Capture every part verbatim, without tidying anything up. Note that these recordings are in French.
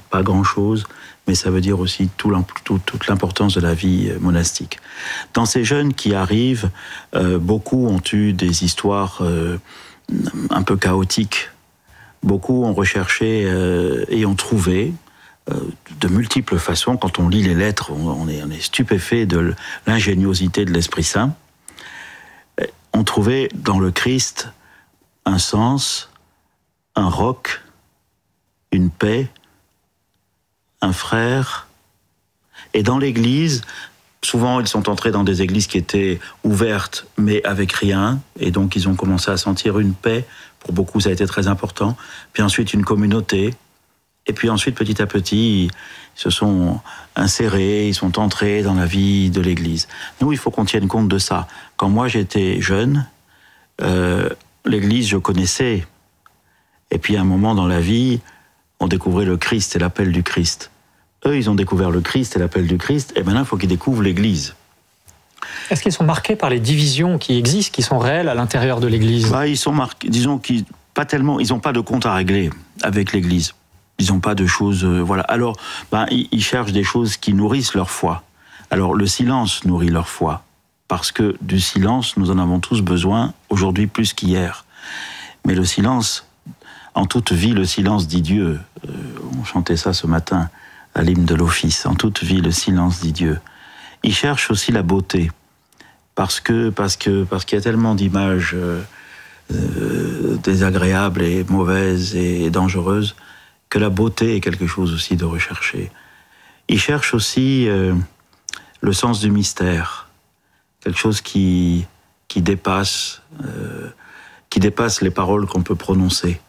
pas grand-chose, mais ça veut dire aussi tout tout, toute l'importance de la vie monastique. Dans ces jeunes qui arrivent, euh, beaucoup ont eu des histoires euh, un peu chaotiques. Beaucoup ont recherché euh, et ont trouvé euh, de multiples façons. Quand on lit les lettres, on, on, est, on est stupéfait de l'ingéniosité de l'Esprit Saint. On trouvait dans le Christ un sens, un roc, une paix, un frère. Et dans l'Église, souvent ils sont entrés dans des églises qui étaient ouvertes, mais avec rien. Et donc ils ont commencé à sentir une paix. Pour beaucoup, ça a été très important. Puis ensuite, une communauté. Et puis ensuite, petit à petit, ils se sont insérés, ils sont entrés dans la vie de l'Église. Nous, il faut qu'on tienne compte de ça. Quand moi, j'étais jeune, euh, l'Église, je connaissais. Et puis, à un moment dans la vie, on découvrait le Christ et l'appel du Christ. Eux, ils ont découvert le Christ et l'appel du Christ. Et maintenant, il faut qu'ils découvrent l'Église. Est-ce qu'ils sont marqués par les divisions qui existent, qui sont réelles à l'intérieur de l'Église ? Bah, ils sont marqués, disons qu'ils pas tellement, ils n'ont pas de compte à régler avec l'Église. Ils n'ont pas de choses, euh, voilà. Alors, bah, ils, ils cherchent des choses qui nourrissent leur foi. Alors, le silence nourrit leur foi, parce que du silence, nous en avons tous besoin aujourd'hui plus qu'hier. Mais le silence, en toute vie, le silence dit Dieu. Euh, on chantait ça ce matin à l'hymne de l'office. En toute vie, le silence dit Dieu. Ils cherchent aussi la beauté, parce que parce que parce qu'il y a tellement d'images euh, euh, désagréables et mauvaises et dangereuses que la beauté est quelque chose aussi de rechercher. Ils cherchent aussi euh, le sens du mystère, quelque chose qui qui dépasse euh, qui dépasse les paroles qu'on peut prononcer.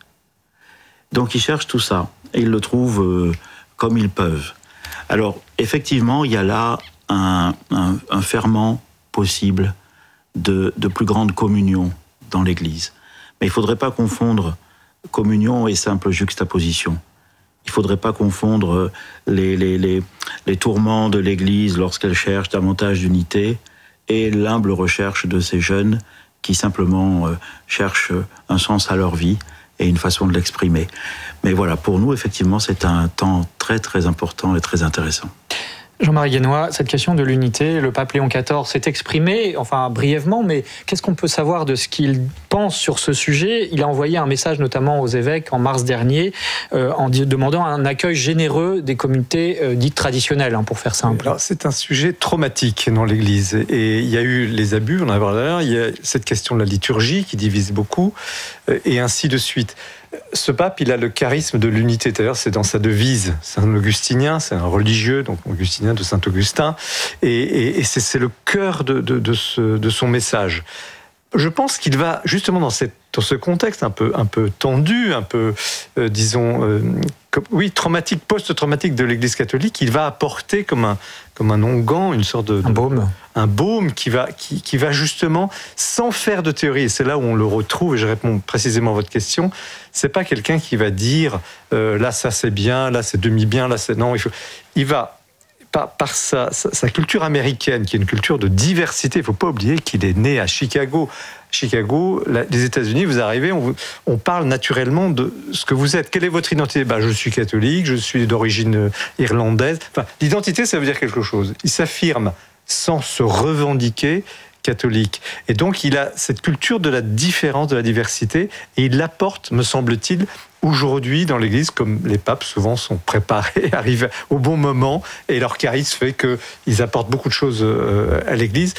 Donc ils cherchent tout ça et ils le trouvent euh, comme ils peuvent. Alors effectivement, il y a là Un, un, un ferment possible de, de plus grande communion dans l'Église. Mais il ne faudrait pas confondre communion et simple juxtaposition. Il ne faudrait pas confondre les, les, les, les tourments de l'Église lorsqu'elle cherche davantage d'unité et l'humble recherche de ces jeunes qui simplement euh, cherchent un sens à leur vie et une façon de l'exprimer. Mais voilà, pour nous, effectivement, c'est un temps très très important et très intéressant. Jean-Marie Guénois, cette question de l'unité, le pape Léon quatorze s'est exprimé, enfin brièvement, mais qu'est-ce qu'on peut savoir de ce qu'il pense sur ce sujet ? Il a envoyé un message notamment aux évêques en mars dernier, euh, en demandant un accueil généreux des communautés euh, dites traditionnelles, hein, pour faire simple. Alors, c'est un sujet traumatique dans l'Église, et il y a eu les abus, on en a parlé d'ailleurs, il y a cette question de la liturgie qui divise beaucoup, et ainsi de suite. Ce pape, il a le charisme de l'unité. D'ailleurs, c'est dans sa devise. C'est un augustinien, c'est un religieux, donc augustinien de Saint-Augustin. Et, et, et c'est, c'est le cœur de, de, de, ce, de son message. Je pense qu'il va, justement, dans, cette, dans ce contexte un peu, un peu tendu, un peu, euh, disons, euh, comme, oui, traumatique, post-traumatique de l'Église catholique, il va apporter comme un, comme un onguent, une sorte de... Un baume. Un baume qui va, qui, qui va justement, sans faire de théorie, et c'est là où on le retrouve, et je réponds précisément à votre question, c'est pas quelqu'un qui va dire, euh, là ça c'est bien, là c'est demi-bien, là c'est... Non, il faut... Il va... Par, par sa, sa, sa culture américaine, qui est une culture de diversité. Il ne faut pas oublier qu'il est né à Chicago. Chicago, la, les États-Unis, vous arrivez, on, on parle naturellement de ce que vous êtes. Quelle est votre identité ? Ben, je suis catholique, je suis d'origine irlandaise. Enfin, l'identité, ça veut dire quelque chose. Il s'affirme sans se revendiquer catholique. Et donc, il a cette culture de la différence, de la diversité, et il l'apporte, me semble-t-il, aujourd'hui dans l'Église, comme les papes souvent sont préparés, arrivent au bon moment, et leur charisme fait qu'ils apportent beaucoup de choses à l'Église.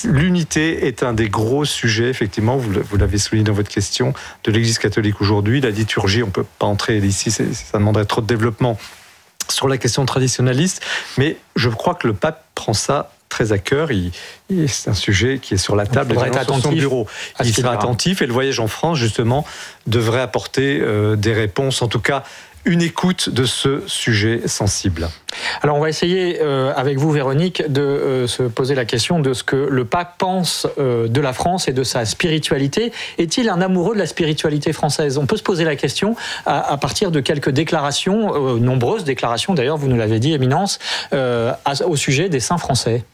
L'unité est un des gros sujets, effectivement, vous l'avez souligné dans votre question, de l'Église catholique aujourd'hui. La liturgie, on ne peut pas entrer ici, ça demanderait trop de développement sur la question traditionnaliste, mais je crois que le pape prend ça très à cœur. Il, il, c'est un sujet qui est sur la table, il être sur son bureau. Il sera attentif, et le voyage en France, justement, devrait apporter euh, des réponses, en tout cas une écoute de ce sujet sensible. Alors on va essayer euh, avec vous, Véronique, de euh, se poser la question de ce que le pape pense euh, de la France et de sa spiritualité. Est-il un amoureux de la spiritualité française ? On peut se poser la question à, à partir de quelques déclarations, euh, nombreuses déclarations d'ailleurs, vous nous l'avez dit, Éminence, euh, à, au sujet des saints français.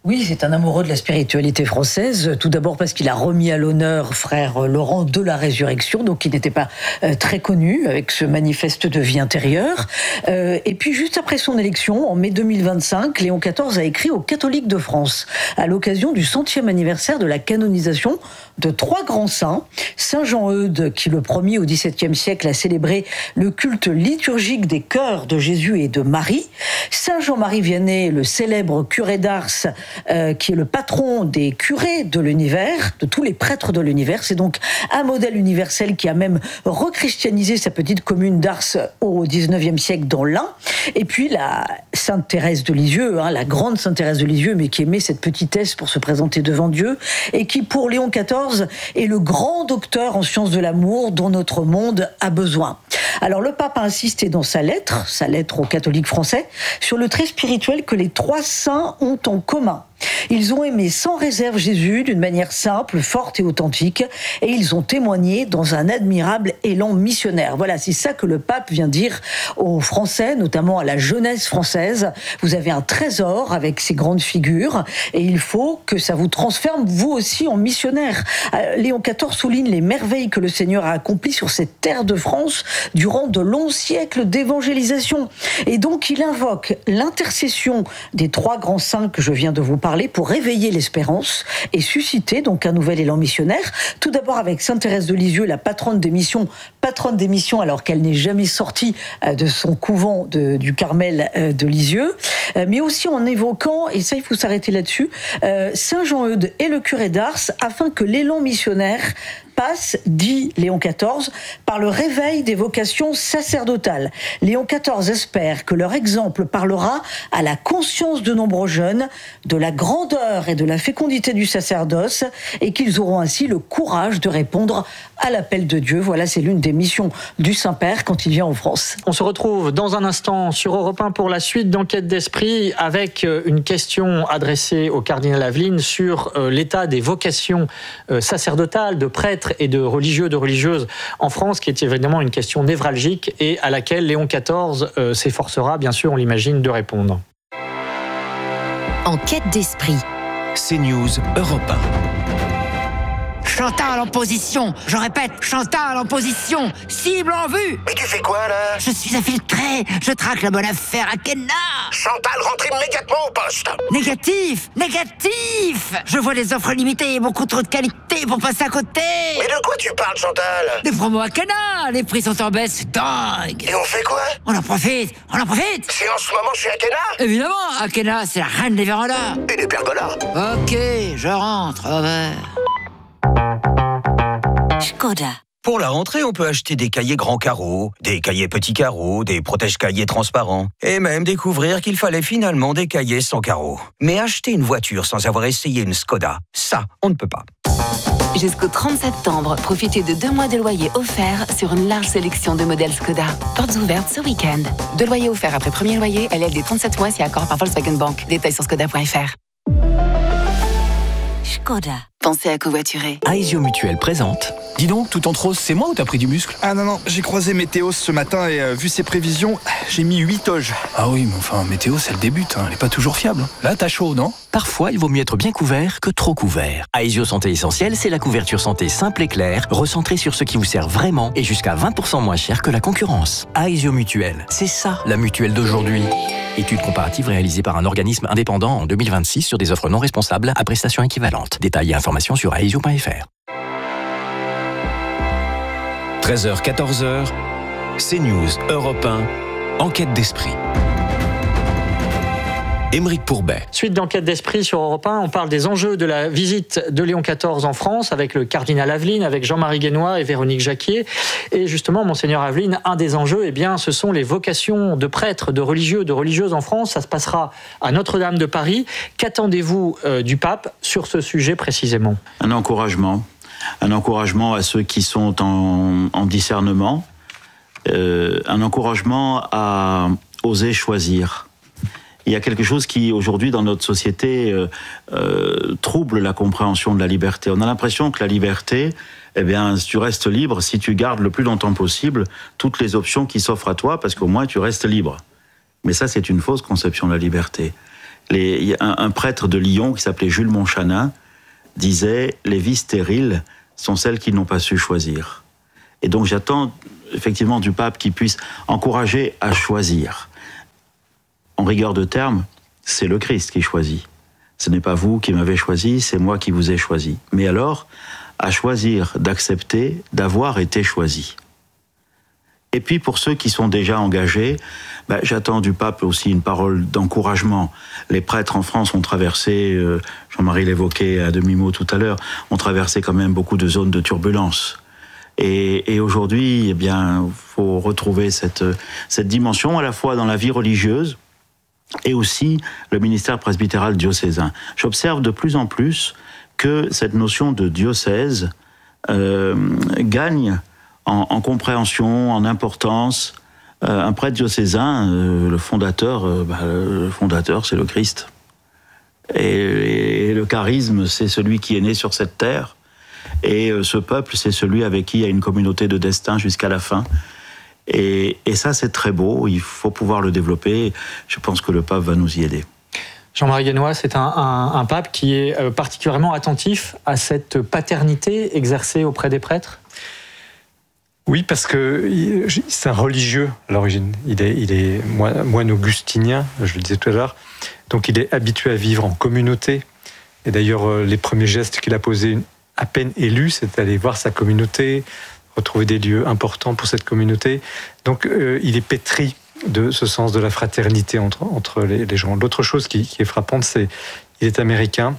Oui, c'est un amoureux de la spiritualité française. Tout d'abord parce qu'il a remis à l'honneur frère Laurent de la Résurrection, donc il n'était pas euh, très connu avec ce manifeste de vie intérieure. Euh, et puis juste après son élection, en mai deux mille vingt-cinq, Léon quatorze a écrit aux catholiques de France à l'occasion du centième anniversaire de la canonisation de trois grands saints. Saint Jean-Eudes, qui le premier au dix-septième siècle a célébré le culte liturgique des cœurs de Jésus et de Marie. Saint Jean-Marie Vianney, le célèbre curé d'Ars, Euh, qui est le patron des curés de l'univers, de tous les prêtres de l'univers. C'est donc un modèle universel qui a même rechristianisé sa petite commune d'Ars au dix-neuvième siècle dans l'Ain. Et puis la Sainte Thérèse de Lisieux, hein, la grande Sainte Thérèse de Lisieux, mais qui aimait cette petitesse pour se présenter devant Dieu, et qui, pour Léon quatorze, est le grand docteur en sciences de l'amour dont notre monde a besoin. Alors le pape a insisté dans sa lettre, sa lettre aux catholiques français, sur le trait spirituel que les trois saints ont en commun. Ils ont aimé sans réserve Jésus d'une manière simple, forte et authentique, et ils ont témoigné dans un admirable élan missionnaire. Voilà, c'est ça que le pape vient dire aux Français, notamment à la jeunesse française. Vous avez un trésor avec ces grandes figures, et il faut que ça vous transforme vous aussi en missionnaire. Léon quatorze souligne les merveilles que le Seigneur a accomplies sur cette terre de France durant de longs siècles d'évangélisation. Et donc il invoque l'intercession des trois grands saints que je viens de vous parler pour réveiller l'espérance et susciter donc un nouvel élan missionnaire. Tout d'abord avec Sainte Thérèse de Lisieux, la patronne des missions, patronne des missions alors qu'elle n'est jamais sortie de son couvent de, du Carmel de Lisieux, mais aussi en évoquant, et ça il faut s'arrêter là-dessus, Saint Jean-Eudes et le curé d'Ars, afin que l'élan missionnaire passe, dit Léon quatorze, par le réveil des vocations sacerdotales. Léon quatorze espère que leur exemple parlera à la conscience de nombreux jeunes de la grandeur et de la fécondité du sacerdoce, et qu'ils auront ainsi le courage de répondre à l'appel de Dieu. Voilà, c'est l'une des missions du Saint-Père quand il vient en France. On se retrouve dans un instant sur Europe un pour la suite d'Enquête d'Esprit, avec une question adressée au cardinal Aveline sur l'état des vocations sacerdotales, de prêtres et de religieux, de religieuses en France, qui est évidemment une question névralgique et à laquelle Léon quatorze euh, s'efforcera, bien sûr, on l'imagine, de répondre. Enquête d'Esprit. CNews Europe un. Chantal en position, je répète, Chantal en position, cible en vue. Mais tu fais quoi là? Je suis infiltré, je traque la bonne affaire à Kenna. Chantal, rentre immédiatement au poste. Négatif, négatif. Je vois des offres limitées et beaucoup trop de qualité pour passer à côté. Mais de quoi tu parles, Chantal? Des promos à Kenna, les prix sont en baisse, c'est dingue. Et on fait quoi? On en profite, on en profite. C'est en ce moment je suis à Kenna? Évidemment, Akena, c'est la reine des vérandas. Et des pergolas. Ok, je rentre, au revoir. Skoda. Pour la rentrée, on peut acheter des cahiers grands carreaux, des cahiers petits carreaux, des protège-cahiers transparents, et même découvrir qu'il fallait finalement des cahiers sans carreaux. Mais acheter une voiture sans avoir essayé une Skoda, ça, on ne peut pas. Jusqu'au trente septembre, profitez de deux mois de loyer offerts sur une large sélection de modèles Skoda. Portes ouvertes ce week-end. Deux loyers offerts après premier loyer, L L D trente-sept mois si accord par Volkswagen Bank. Détails sur skoda point f r. Skoda. Pensez à covoiturer. Aesio Mutuel présente. Dis donc, tout en rose, c'est moi ou t'as pris du muscle? Ah non, non, j'ai croisé Météo ce matin et euh, vu ses prévisions, j'ai mis huit toges. Ah oui, mais enfin, Météo, c'est le début, hein, elle est pas toujours fiable. Là, t'as chaud, non? Parfois, il vaut mieux être bien couvert que trop couvert. Aesio Santé Essentielle, c'est la couverture santé simple et claire, recentrée sur ce qui vous sert vraiment et jusqu'à vingt pour cent moins cher que la concurrence. Aesio Mutuel, c'est ça, la mutuelle d'aujourd'hui. Étude comparative réalisée par un organisme indépendant en deux mille vingt-six sur des offres non responsables à prestations équivalentes. Détails et informations sur aesio point f r. treize heures quatorze heures, CNews Europe un, Enquête d'Esprit. Aymeric Pourbet. Suite d'Enquête d'Esprit sur Europe un, on parle des enjeux de la visite de Léon quatorze en France avec le cardinal Aveline, avec Jean-Marie Guénois et Véronique Jacquier. Et justement, monseigneur Aveline, un des enjeux, eh bien, ce sont les vocations de prêtres, de religieux, de religieuses en France. Ça se passera à Notre-Dame de Paris. Qu'attendez-vous euh, du pape sur ce sujet précisément? Un encouragement. Un encouragement à ceux qui sont en, en discernement. Euh, un encouragement à oser choisir. Il y a quelque chose qui, aujourd'hui, dans notre société, euh, euh, trouble la compréhension de la liberté. On a l'impression que la liberté, eh bien, tu restes libre si tu gardes le plus longtemps possible toutes les options qui s'offrent à toi, parce qu'au moins tu restes libre. Mais ça, c'est une fausse conception de la liberté. Les, il y a un, un prêtre de Lyon qui s'appelait Jules Monchanin disait « Les vies stériles sont celles qui n'ont pas su choisir ». Et donc j'attends effectivement du pape qui puisse encourager à choisir. En rigueur de terme, c'est le Christ qui choisit. Ce n'est pas vous qui m'avez choisi, c'est moi qui vous ai choisi. Mais alors, à choisir d'accepter d'avoir été choisi. Et puis pour ceux qui sont déjà engagés, ben, j'attends du pape aussi une parole d'encouragement. Les prêtres en France ont traversé, euh, Jean-Marie l'évoquait à demi-mot tout à l'heure, ont traversé quand même beaucoup de zones de turbulence. Et, et aujourd'hui, eh bien, faut retrouver cette, cette dimension à la fois dans la vie religieuse et aussi le ministère presbytéral diocésain. J'observe de plus en plus que cette notion de diocèse euh, gagne en, en compréhension, en importance. Euh, un prêtre diocésain, euh, le fondateur, euh, bah, le fondateur, c'est le Christ. Et, et le charisme, c'est celui qui est né sur cette terre. Et euh, ce peuple, c'est celui avec qui il y a une communauté de destin jusqu'à la fin. Et, et ça, c'est très beau. Il faut pouvoir le développer. Je pense que le pape va nous y aider. Jean-Marie Guénois, c'est un, un, un pape qui est particulièrement attentif à cette paternité exercée auprès des prêtres. Oui, parce que c'est un religieux à l'origine. Il est, il est moine augustinien, je le disais tout à l'heure. Donc il est habitué à vivre en communauté. Et d'ailleurs, les premiers gestes qu'il a posés à peine élu, c'est d'aller voir sa communauté, retrouver des lieux importants pour cette communauté. Donc euh, il est pétri de ce sens de la fraternité entre, entre les, les gens. L'autre chose qui, qui est frappante, c'est qu'il est américain.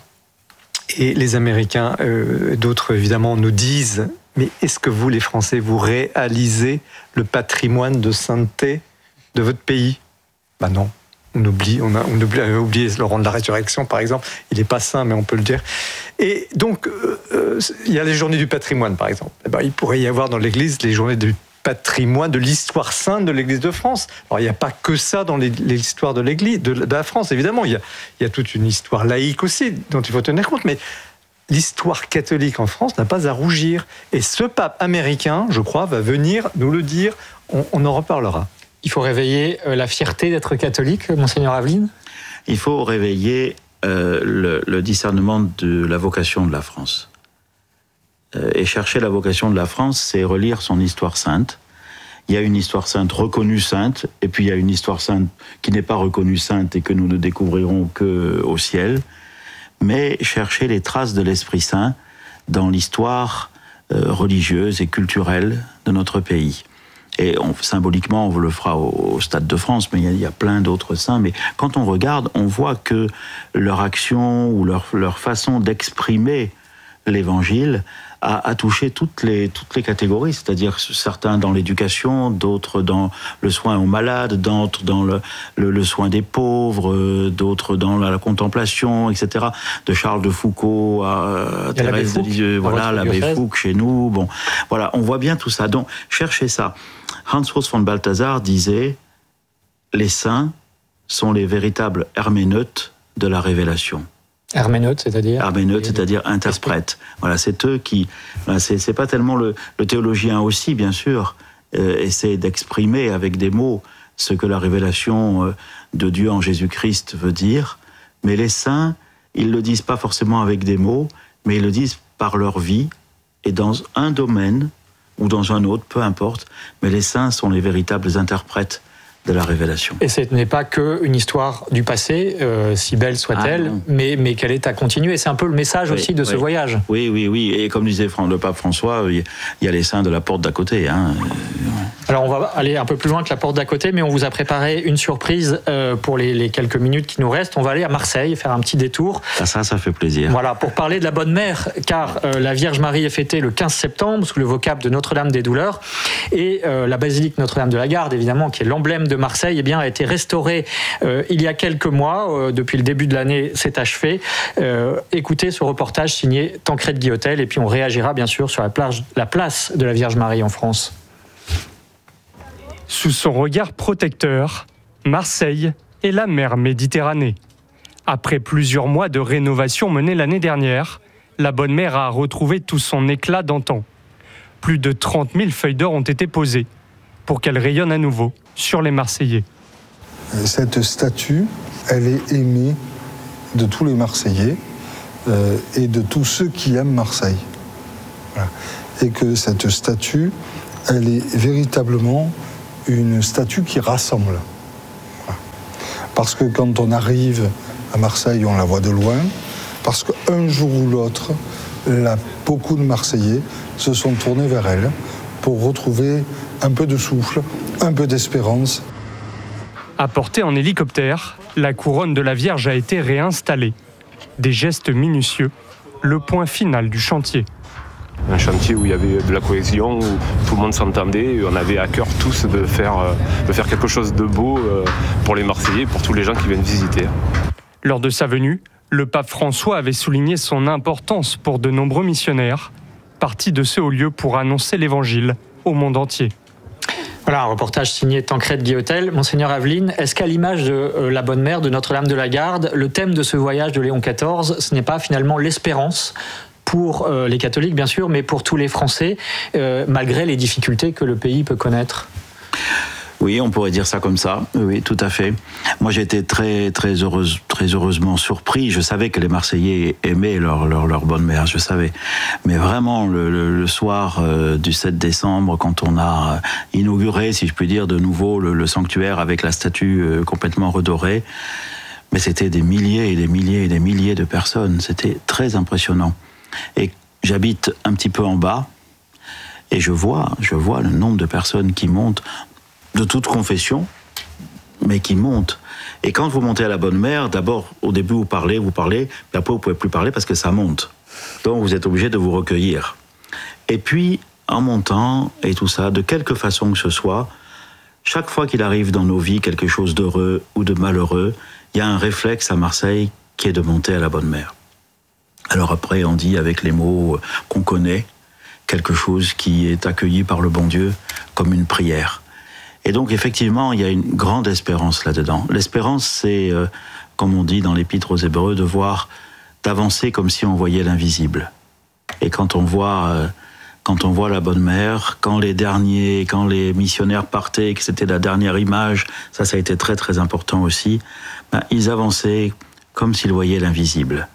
Et les Américains, euh, d'autres évidemment, nous disent « Mais est-ce que vous, les Français, vous réalisez le patrimoine de sainteté de votre pays ?» Ben non. On oublie, on a, on oublie, on a oublié Laurent de la Résurrection, par exemple. Il n'est pas saint, mais on peut le dire. Et donc, euh, euh, il y a les journées du patrimoine, par exemple. Eh ben, il pourrait y avoir dans l'Église les journées du patrimoine, de l'histoire sainte de l'Église de France. Alors, il n'y a pas que ça dans l'histoire de l'Église, de, de la France, évidemment. Il y, a, il y a toute une histoire laïque aussi, dont il faut tenir compte. Mais l'histoire catholique en France n'a pas à rougir. Et ce pape américain, je crois, va venir nous le dire. On, on en reparlera. Il faut réveiller la fierté d'être catholique, Monseigneur Aveline ? Il faut réveiller euh, le, le discernement de la vocation de la France. Euh, et chercher la vocation de la France, c'est relire son histoire sainte. Il y a une histoire sainte reconnue sainte, et puis il y a une histoire sainte qui n'est pas reconnue sainte et que nous ne découvrirons qu'au ciel. Mais chercher les traces de l'Esprit Saint dans l'histoire euh, religieuse et culturelle de notre pays. Et on, symboliquement, on le fera au, au Stade de France, mais il y a, il y a plein d'autres saints. Mais quand on regarde, on voit que leur action ou leur, leur façon d'exprimer l'Évangile a, a touché toutes les, toutes les catégories, c'est-à-dire certains dans l'éducation, d'autres dans le soin aux malades, d'autres dans le, le, le soin des pauvres, d'autres dans la, la contemplation, et cetera. De Charles de Foucault à, à Thérèse de Lisieux, voilà, l'abbé Fouque chez nous. Bon, voilà, on voit bien tout ça. Donc, cherchez ça. Hans-Urs von Balthasar disait « Les saints sont les véritables herméneutes de la révélation ». Herméneute, c'est-à-dire Herméneute, c'est-à-dire interprète. Voilà, c'est eux qui... C'est, c'est pas tellement le, le théologien aussi, bien sûr, euh, essaie d'exprimer avec des mots ce que la révélation euh, de Dieu en Jésus-Christ veut dire, mais les saints, ils le disent pas forcément avec des mots, mais ils le disent par leur vie, et dans un domaine ou dans un autre, peu importe, mais les saints sont les véritables interprètes de la révélation. Et ce n'est pas qu'une histoire du passé, euh, si belle soit-elle, ah, mais, mais qu'elle est à continuer. C'est un peu le message oui, aussi de oui. ce voyage. Oui, oui, oui. Et comme disait le pape François, il y a les saints de la porte d'à côté. Hein. Alors on va aller un peu plus loin que la porte d'à côté, mais on vous a préparé une surprise euh, pour les, les quelques minutes qui nous restent. On va aller à Marseille, faire un petit détour. Ça, ça, ça fait plaisir. Voilà, pour parler de la Bonne Mère, car euh, la Vierge Marie est fêtée le quinze septembre sous le vocable de Notre-Dame des Douleurs. Et euh, la basilique Notre-Dame de la Garde, évidemment, qui est l'emblème de Marseille, eh bien, a été restaurée euh, il y a quelques mois. Euh, depuis le début de l'année, c'est achevé. Euh, écoutez ce reportage signé Tancrède Guillotel, et puis on réagira bien sûr sur la, plage, la place de la Vierge Marie en France. Sous son regard protecteur, Marseille est la mer Méditerranée. Après plusieurs mois de rénovation menée l'année dernière, la Bonne Mère a retrouvé tout son éclat d'antan. Plus de trente mille feuilles d'or ont été posées pour qu'elle rayonne à nouveau sur les Marseillais. Cette statue, elle est aimée de tous les Marseillais euh, et de tous ceux qui aiment Marseille. Voilà. Et que cette statue, elle est véritablement une statue qui rassemble. Voilà. Parce que quand on arrive à Marseille, on la voit de loin, parce qu'un jour ou l'autre, là, beaucoup de Marseillais se sont tournés vers elle pour retrouver un peu de souffle, un peu d'espérance. Apportée en hélicoptère, la couronne de la Vierge a été réinstallée. Des gestes minutieux, le point final du chantier. Un chantier où il y avait de la cohésion, où tout le monde s'entendait, on avait à cœur tous de faire, de faire quelque chose de beau pour les Marseillais, pour tous les gens qui viennent visiter. Lors de sa venue, le pape François avait souligné son importance pour de nombreux missionnaires, partis de ce haut lieu pour annoncer l'évangile au monde entier. Voilà, un reportage signé Tancred Guillotel. Monseigneur Aveline, est-ce qu'à l'image de euh, la Bonne Mère de Notre-Dame de la Garde, le thème de ce voyage de Léon quatorze, ce n'est pas finalement l'espérance pour euh, les catholiques, bien sûr, mais pour tous les Français, euh, malgré les difficultés que le pays peut connaître ? Oui, on pourrait dire ça comme ça. Oui, tout à fait. Moi, j'ai été très, très heureuse, très heureusement surpris. Je savais que les Marseillais aimaient leur, leur, leur bonne mère, je savais. Mais vraiment, le, le, le soir euh, du sept décembre, quand on a inauguré, si je puis dire, de nouveau le, le sanctuaire avec la statue euh, complètement redorée, mais c'était des milliers et des milliers et des milliers de personnes. C'était très impressionnant. Et j'habite un petit peu en bas, et je vois, je vois le nombre de personnes qui montent de toute confession, mais qui montent. Et quand vous montez à la Bonne Mère, d'abord, au début, vous parlez, vous parlez, puis après, vous ne pouvez plus parler parce que ça monte. Donc, vous êtes obligé de vous recueillir. Et puis, en montant, et tout ça, de quelque façon que ce soit, chaque fois qu'il arrive dans nos vies quelque chose d'heureux ou de malheureux, il y a un réflexe à Marseille qui est de monter à la Bonne Mère. Alors après, on dit avec les mots qu'on connaît, quelque chose qui est accueilli par le bon Dieu comme une prière. Et donc, effectivement, il y a une grande espérance là-dedans. L'espérance, c'est, euh, comme on dit dans l'Épître aux Hébreux, de voir, d'avancer comme si on voyait l'invisible. Et quand on voit, euh, quand on voit la Bonne Mère, quand les derniers, quand les missionnaires partaient, que c'était la dernière image, ça, ça a été très, très important aussi, ben, ils avançaient comme s'ils voyaient l'invisible.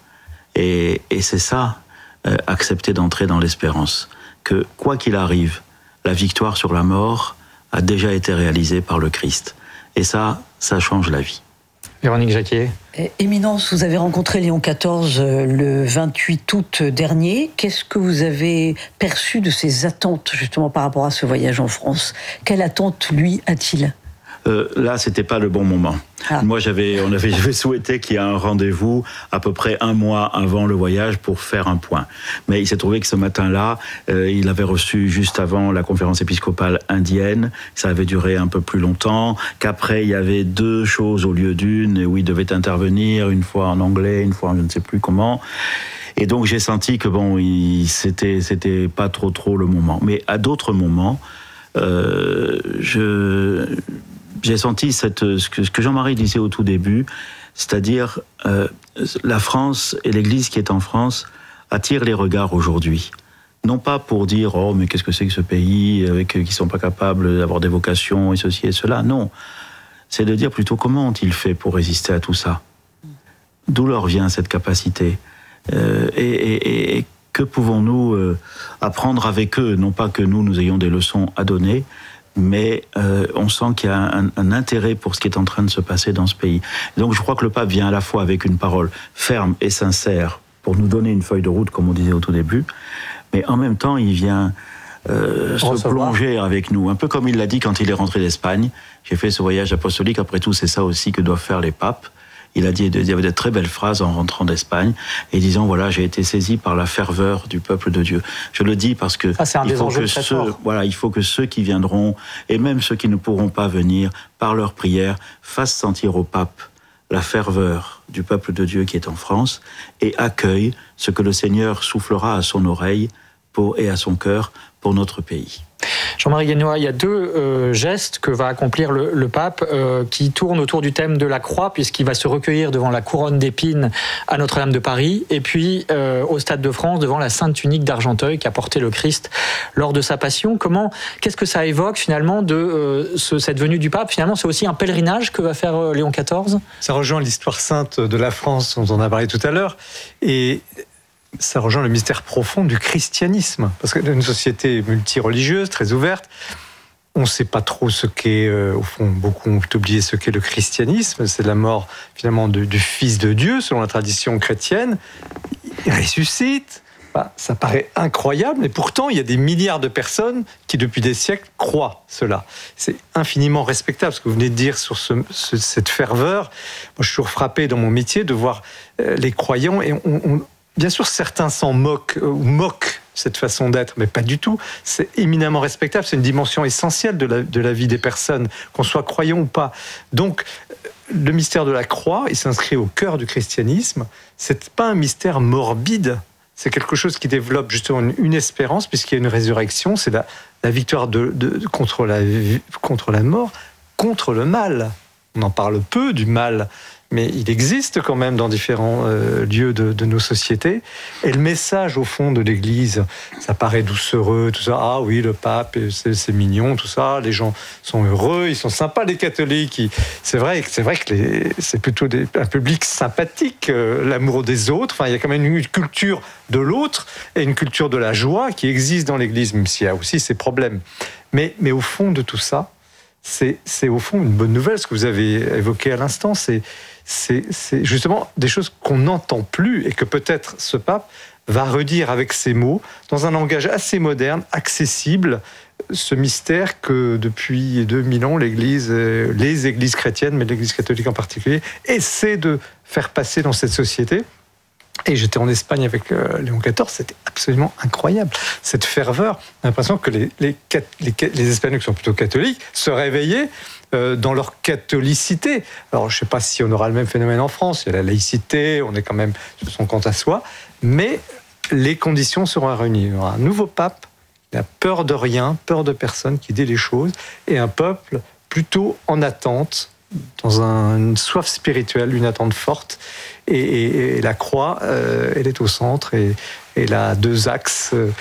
Et, et c'est ça, euh, accepter d'entrer dans l'espérance. Que, quoi qu'il arrive, la victoire sur la mort a déjà été réalisé par le Christ. Et ça, ça change la vie. Véronique Jacquier. Éminence, vous avez rencontré Léon quatorze le vingt-huit août dernier. Qu'est-ce que vous avez perçu de ses attentes, justement, par rapport à ce voyage en France ? Quelle attente, lui, a-t-il ? Euh, là, c'était pas le bon moment. Ah. Moi, j'avais, on avait, j'avais souhaité qu'il y ait un rendez-vous à peu près un mois avant le voyage pour faire un point. Mais il s'est trouvé que ce matin-là, euh, il avait reçu juste avant la conférence épiscopale indienne. Ça avait duré un peu plus longtemps. Qu'après, il y avait deux choses au lieu d'une où il devait intervenir, une fois en anglais, une fois en je ne sais plus comment. Et donc, j'ai senti que bon, il, c'était, c'était pas trop trop le moment. Mais à d'autres moments, euh, je J'ai senti cette, ce que, ce que Jean-Marie disait au tout début, c'est-à-dire euh, la France et l'Église qui est en France attirent les regards aujourd'hui. Non pas pour dire « Oh, mais qu'est-ce que c'est que ce pays euh, qui ne sont pas capables d'avoir des vocations et ceci et cela ». Non, c'est de dire plutôt comment ont-ils fait pour résister à tout ça ? D'où leur vient cette capacité ? euh, et, et, et que pouvons-nous euh, apprendre avec eux ? Non pas que nous, nous ayons des leçons à donner, mais euh, on sent qu'il y a un, un intérêt pour ce qui est en train de se passer dans ce pays. Et donc je crois que le pape vient à la fois avec une parole ferme et sincère pour nous donner une feuille de route, comme on disait au tout début, mais en même temps il vient euh, se plonger avec nous, un peu comme il l'a dit quand il est rentré d'Espagne. J'ai fait ce voyage apostolique, après tout c'est ça aussi que doivent faire les papes. Il a dit, il y avait de très belles phrases en rentrant d'Espagne et disant voilà, j'ai été saisi par la ferveur du peuple de Dieu. Je le dis parce que ah, c'est un il des faut enjeux que très ceux, forts. voilà, il faut que ceux qui viendront et même ceux qui ne pourront pas venir par leur prière fassent sentir au pape la ferveur du peuple de Dieu qui est en France et accueillent ce que le Seigneur soufflera à son oreille pour, et à son cœur pour notre pays. Jean-Marie Guénois, il y a deux euh, gestes que va accomplir le, le pape euh, qui tournent autour du thème de la croix, puisqu'il va se recueillir devant la couronne d'épines à Notre-Dame de Paris, et puis euh, au Stade de France devant la Sainte Tunique d'Argenteuil qui a porté le Christ lors de sa passion. Comment, qu'est-ce que ça évoque finalement de euh, ce, cette venue du pape? Finalement, c'est aussi un pèlerinage que va faire euh, Léon quatorze. Ça rejoint l'histoire sainte de la France dont on a parlé tout à l'heure, et ça rejoint le mystère profond du christianisme. Parce que dans une société multireligieuse, très ouverte, on ne sait pas trop ce qu'est, euh, au fond, beaucoup ont oublié ce qu'est le christianisme. C'est la mort, finalement, de, du Fils de Dieu, selon la tradition chrétienne. Il ressuscite. Bah, ça paraît incroyable, mais pourtant, il y a des milliards de personnes qui, depuis des siècles, croient cela. C'est infiniment respectable, ce que vous venez de dire sur ce, ce, cette ferveur. Moi, je suis toujours frappé dans mon métier de voir euh, les croyants, et on... on bien sûr, certains s'en moquent, ou moquent cette façon d'être, mais pas du tout. C'est éminemment respectable, c'est une dimension essentielle de la, de la vie des personnes, qu'on soit croyant ou pas. Donc, le mystère de la croix, il s'inscrit au cœur du christianisme. C'est pas un mystère morbide, c'est quelque chose qui développe justement une, une espérance, puisqu'il y a une résurrection, c'est la, la victoire de, de, contre, la, contre la mort, contre le mal. On en parle peu du mal, mais il existe quand même dans différents euh, lieux de, de nos sociétés. Et le message, au fond, de l'Église, ça paraît doucereux, tout ça. Ah oui, le pape, c'est, c'est mignon, tout ça. Les gens sont heureux, ils sont sympas, les catholiques. Ils... C'est vrai, c'est vrai que les... c'est plutôt des... un public sympathique, euh, l'amour des autres. Enfin, il y a quand même une culture de l'autre et une culture de la joie qui existe dans l'Église, même s'il y a aussi ses problèmes. Mais, mais au fond de tout ça, c'est, c'est au fond une bonne nouvelle, ce que vous avez évoqué à l'instant, c'est C'est, c'est justement des choses qu'on n'entend plus et que peut-être ce pape va redire avec ses mots, dans un langage assez moderne, accessible, ce mystère que depuis deux mille ans, l'Église, les églises chrétiennes, mais l'Église catholique en particulier, essaient de faire passer dans cette société. Et j'étais en Espagne avec euh, Léon quatorze, c'était absolument incroyable. Cette ferveur, on a l'impression que les, les, les, les Espagnols qui sont plutôt catholiques se réveillaient euh, dans leur catholicité. Alors je ne sais pas si on aura le même phénomène en France, il y a la laïcité, on est quand même sur son compte à soi, mais les conditions seront réunies. Il y aura un nouveau pape, il a peur de rien, peur de personne, qui dit les choses, et un peuple plutôt en attente, dans un, une soif spirituelle, une attente forte, et, et, et la croix, euh, elle est au centre, et elle a deux axes, euh,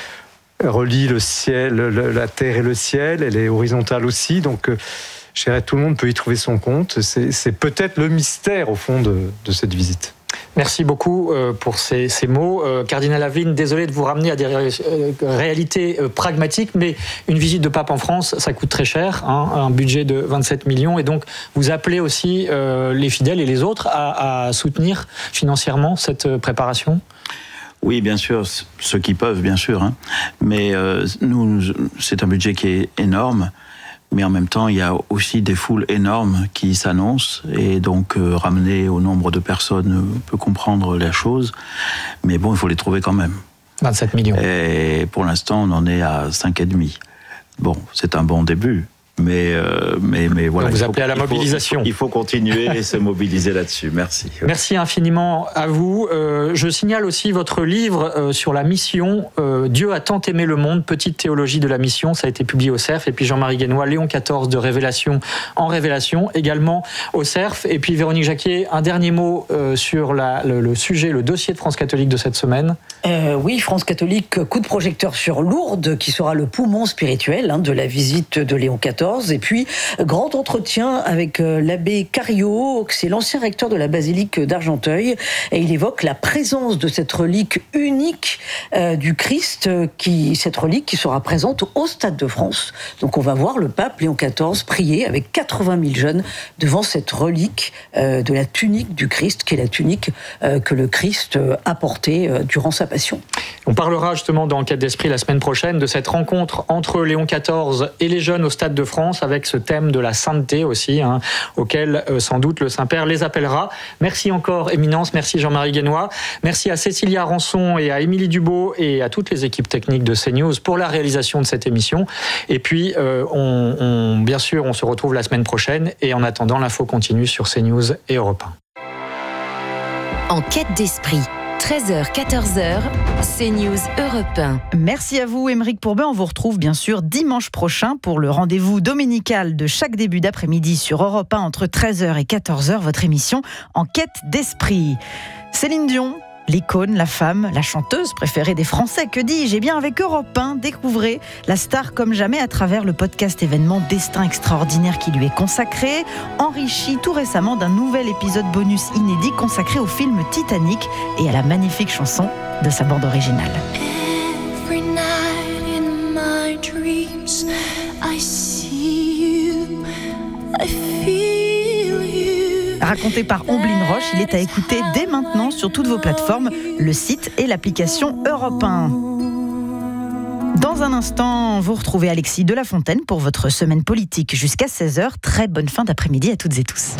relie le ciel, le, la terre et le ciel, elle est horizontale aussi, donc euh, je dirais tout le monde peut y trouver son compte. C'est, c'est peut-être le mystère au fond de, de cette visite. Merci beaucoup pour ces, ces mots. Cardinal Aveline, désolé de vous ramener à des ré, euh, réalités euh, pragmatiques, mais une visite de pape en France, ça coûte très cher, hein, un budget de vingt-sept millions, et donc vous appelez aussi euh, les fidèles et les autres à, à soutenir financièrement cette préparation ? Oui, bien sûr, ceux qui peuvent, bien sûr. Hein. Mais euh, nous, c'est un budget qui est énorme. Mais en même temps, il y a aussi des foules énormes qui s'annoncent, et donc euh, ramener au nombre de personnes peut comprendre la chose, mais bon, il faut les trouver quand même. vingt-sept millions. Et pour l'instant, on en est à cinq virgule cinq. Bon, c'est un bon début. Mais, euh, mais, mais voilà. Donc vous il faut, appelez à la il faut, mobilisation. Il faut, il faut continuer et se mobiliser là-dessus. Merci. Merci infiniment à vous. Euh, je signale aussi votre livre euh, sur la mission. Euh, Dieu a tant aimé le monde, petite théologie de la mission. Ça a été publié au Cerf. Et puis Jean-Marie Guénois, Léon quatorze de Révélation en Révélation, également au Cerf. Et puis Véronique Jacquier, un dernier mot euh, sur la, le, le sujet, le dossier de France Catholique de cette semaine. Euh, oui, France Catholique, coup de projecteur sur Lourdes, qui sera le poumon spirituel hein, de la visite de Léon quatorze. Et puis, grand entretien avec euh, l'abbé Cario, c'est l'ancien recteur de la basilique d'Argenteuil, et il évoque la présence de cette relique unique euh, du Christ, euh, qui, cette relique qui sera présente au Stade de France. Donc on va voir le pape Léon quatorze prier avec quatre-vingt mille jeunes devant cette relique euh, de la tunique du Christ, qui est la tunique euh, que le Christ euh, a portée euh, durant sa passion. On parlera justement dans Enquête d'Esprit la semaine prochaine de cette rencontre entre Léon quatorze et les jeunes au Stade de France, avec ce thème de la sainteté aussi, hein, auquel euh, sans doute le Saint-Père les appellera. Merci encore, Éminence, merci Jean-Marie Guénois, merci à Cécilia Rançon et à Émilie Dubo et à toutes les équipes techniques de CNews pour la réalisation de cette émission. Et puis, euh, on, on, bien sûr, on se retrouve la semaine prochaine, et en attendant, l'info continue sur CNews et Europe un. Enquête d'Esprit, treize heures, quatorze heures, CNews Europe un. Merci à vous, Aymeric Pourbet. On vous retrouve bien sûr dimanche prochain pour le rendez-vous dominical de chaque début d'après-midi sur Europe un entre treize heures et quatorze heures, votre émission En quête d'esprit. Céline Dion, l'icône, la femme, la chanteuse préférée des Français, que dis-je ? Eh bien, avec Europe un, découvrez la star comme jamais à travers le podcast événement Destin extraordinaire qui lui est consacré, enrichi tout récemment d'un nouvel épisode bonus inédit consacré au film Titanic et à la magnifique chanson de sa bande originale. Every night in my dreams, I see you, I feel you. Raconté par Omblin Roche, il est à écouter dès maintenant sur toutes vos plateformes, le site et l'application Europe un. Dans un instant, vous retrouvez Alexis de La Fontaine pour votre semaine politique jusqu'à seize heures. Très bonne fin d'après-midi à toutes et tous.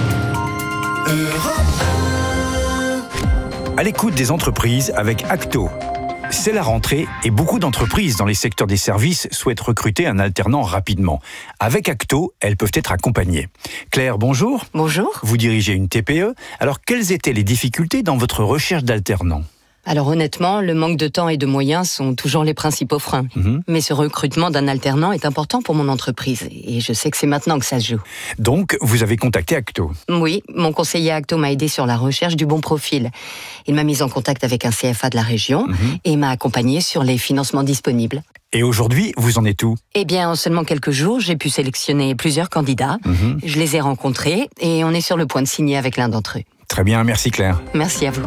À l'écoute des entreprises avec Acto. C'est la rentrée et beaucoup d'entreprises dans les secteurs des services souhaitent recruter un alternant rapidement. Avec Acto, elles peuvent être accompagnées. Claire, bonjour. Bonjour. Vous dirigez une T P E. Alors, quelles étaient les difficultés dans votre recherche d'alternants ? Alors honnêtement, le manque de temps et de moyens sont toujours les principaux freins. Mmh. Mais ce recrutement d'un alternant est important pour mon entreprise. Et je sais que c'est maintenant que ça se joue. Donc, vous avez contacté Acto ? Oui, mon conseiller Acto m'a aidé sur la recherche du bon profil. Il m'a mis en contact avec un C F A de la région mmh. et m'a accompagné sur les financements disponibles. Et aujourd'hui, vous en êtes où ? Eh bien, en seulement quelques jours, j'ai pu sélectionner plusieurs candidats. Mmh. Je les ai rencontrés et on est sur le point de signer avec l'un d'entre eux. Très bien, merci Claire. Merci à vous.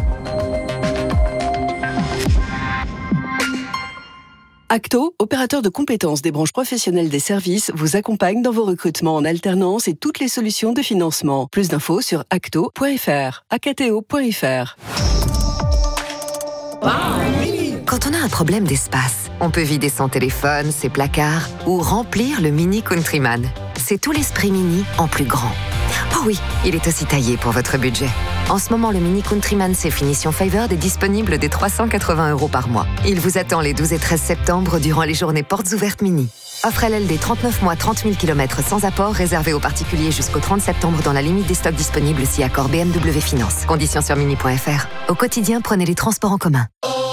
Acto, opérateur de compétences des branches professionnelles des services, vous accompagne dans vos recrutements en alternance et toutes les solutions de financement. Plus d'infos sur acto point f r, acto point f r. Quand on a un problème d'espace, on peut vider son téléphone, ses placards ou remplir le Mini Countryman. C'est tout l'esprit Mini en plus grand. Oh oui, il est aussi taillé pour votre budget. En ce moment, le Mini Countryman C Finition Favored est disponible dès trois cent quatre-vingts euros par mois. Il vous attend les douze et treize septembre durant les journées portes ouvertes Mini. Offre L L D trente-neuf mois, trente mille kilomètres sans apport, réservé aux particuliers jusqu'au trente septembre dans la limite des stocks disponibles si accord B M W Finance. Conditions sur mini point f r. Au quotidien, prenez les transports en commun.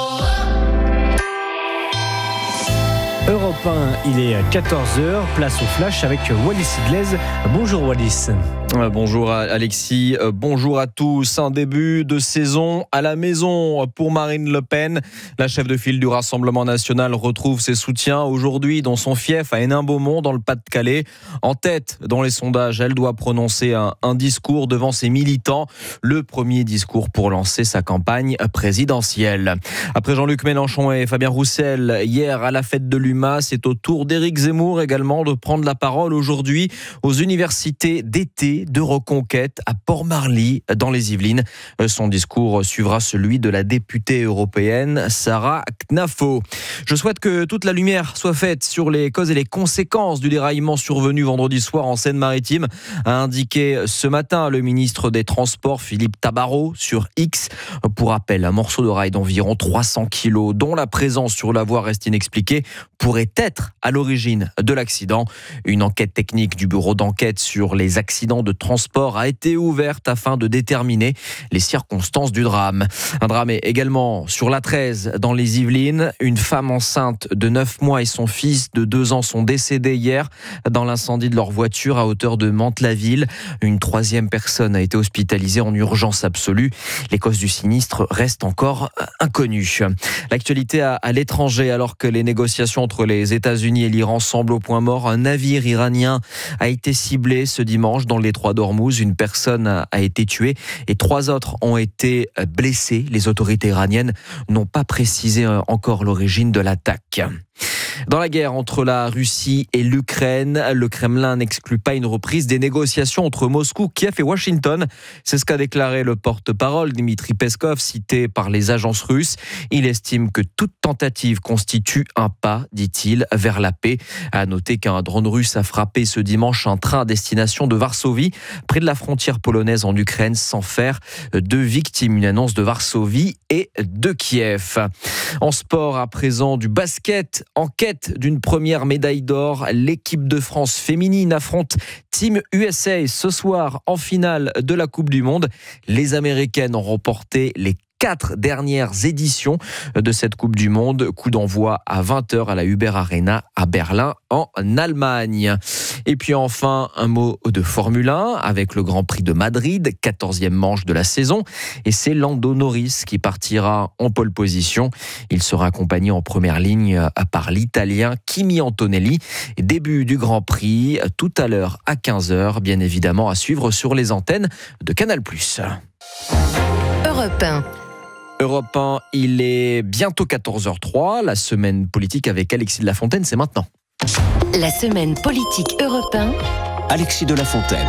Europe un, il est quatorze heures, place au flash avec Wallis Idlez. Bonjour Wallis. Bonjour Alexis, bonjour à tous. Un début de saison à la maison pour Marine Le Pen. La chef de file du Rassemblement national retrouve ses soutiens aujourd'hui dans son fief à Hénin-Beaumont dans le Pas-de-Calais. En tête dans les sondages, elle doit prononcer un, un discours devant ses militants. Le premier discours pour lancer sa campagne présidentielle. Après Jean-Luc Mélenchon et Fabien Roussel, hier à la fête de l'U M A, c'est au tour d'Éric Zemmour également de prendre la parole aujourd'hui aux universités d'été de Reconquête à Port-Marly dans les Yvelines. Son discours suivra celui de la députée européenne Sarah Knafo. Je souhaite que toute la lumière soit faite sur les causes et les conséquences du déraillement survenu vendredi soir en Seine-Maritime, a indiqué ce matin le ministre des Transports Philippe Tabarot sur X. Pour rappel, un morceau de rail d'environ trois cents kilos dont la présence sur la voie reste inexpliquée pourrait être à l'origine de l'accident. Une enquête technique du bureau d'enquête sur les accidents de transport a été ouverte afin de déterminer les circonstances du drame. Un drame également sur l'A treize dans les Yvelines. Une femme enceinte de neuf mois et son fils de deux ans sont décédés hier dans l'incendie de leur voiture à hauteur de Mantes-la-Ville. Une troisième personne a été hospitalisée en urgence absolue. Les causes du sinistre restent encore inconnues. L'actualité à, à l'étranger, alors que les négociations entre les États-Unis et l'Iran semblent au point mort, un navire iranien a été ciblé ce dimanche dans le détroit d'Ormuz. Une personne a été tuée et trois autres ont été blessés. Les autorités iraniennes n'ont pas précisé encore l'origine de l'attaque. Dans la guerre entre la Russie et l'Ukraine, le Kremlin n'exclut pas une reprise des négociations entre Moscou, Kiev et Washington. C'est ce qu'a déclaré le porte-parole Dmitri Peskov, cité par les agences russes. Il estime que toute tentative constitue un pas, dit-il, vers la paix. À noter qu'un drone russe a frappé ce dimanche un train à destination de Varsovie, près de la frontière polonaise en Ukraine, sans faire de victimes. Une annonce de Varsovie et de Kiev. En sport, à présent, du basket. En quête d'une première médaille d'or, l'équipe de France féminine affronte Team U S A ce soir en finale de la Coupe du Monde. Les Américaines ont remporté les quatre dernières éditions de cette Coupe du Monde. Coup d'envoi à vingt heures à la Uber Arena à Berlin en Allemagne. Et puis enfin, un mot de Formule un avec le Grand Prix de Madrid, quatorzième manche de la saison. Et c'est Lando Norris qui partira en pole position. Il sera accompagné en première ligne par l'Italien Kimi Antonelli. Début du Grand Prix tout à l'heure à quinze heures, bien évidemment à suivre sur les antennes de Canal plus. Europe un. Europe un, il est bientôt quatorze heures trois. La semaine politique avec Alexis de la Fontaine, c'est maintenant. La semaine politique Europe un. Alexis de la Fontaine.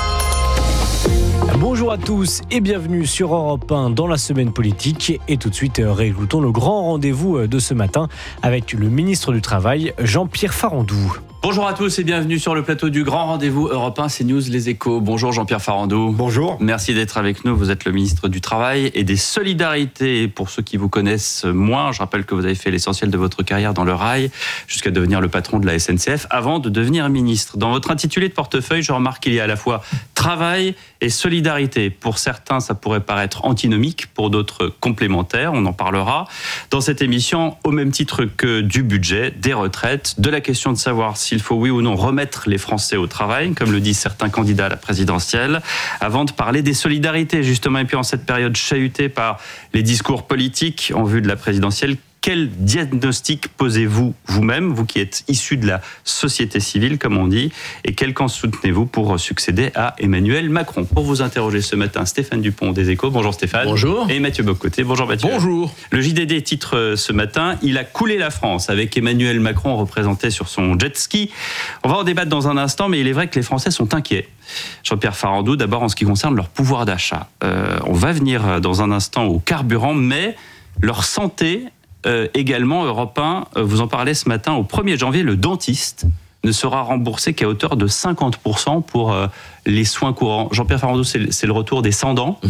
Bonjour à tous et bienvenue sur Europe un dans la semaine politique. Et tout de suite, réécoutons le grand rendez-vous de ce matin avec le ministre du Travail, Jean-Pierre Farandou. Bonjour à tous et bienvenue sur le plateau du grand rendez-vous Europe un, CNews, Les Échos. Bonjour Jean-Pierre Farandou. Bonjour. Merci d'être avec nous. Vous êtes le ministre du Travail et des Solidarités. Pour ceux qui vous connaissent moins, je rappelle que vous avez fait l'essentiel de votre carrière dans le rail jusqu'à devenir le patron de la S N C F avant de devenir ministre. Dans votre intitulé de portefeuille, je remarque qu'il y a à la fois travail et solidarité. Pour certains, ça pourrait paraître antinomique, pour d'autres complémentaires. On en parlera dans cette émission au même titre que du budget, des retraites, de la question de savoir si s'il faut oui ou non remettre les Français au travail, comme le disent certains candidats à la présidentielle, avant de parler des solidarités, justement. Et puis en cette période chahutée par les discours politiques en vue de la présidentielle, quel diagnostic posez-vous vous-même, vous qui êtes issu de la société civile, comme on dit, et quel camp soutenez-vous pour succéder à Emmanuel Macron? Pour vous interroger ce matin, Stéphane Dupont des Échos. Bonjour Stéphane. Bonjour. Et Mathieu Bocoté. Bonjour Mathieu. Bonjour. Le J D D titre ce matin, il a coulé la France, avec Emmanuel Macron représenté sur son jet ski. On va en débattre dans un instant, mais il est vrai que les Français sont inquiets. Jean-Pierre Farandou, d'abord en ce qui concerne leur pouvoir d'achat. Euh, on va venir dans un instant au carburant, mais leur santé... Euh, également, Europe un, euh, vous en parlez ce matin, au premier janvier, le dentiste ne sera remboursé qu'à hauteur de cinquante pour cent pour euh, les soins courants. Jean-Pierre Farandou, c'est, c'est le retour des sans-dents.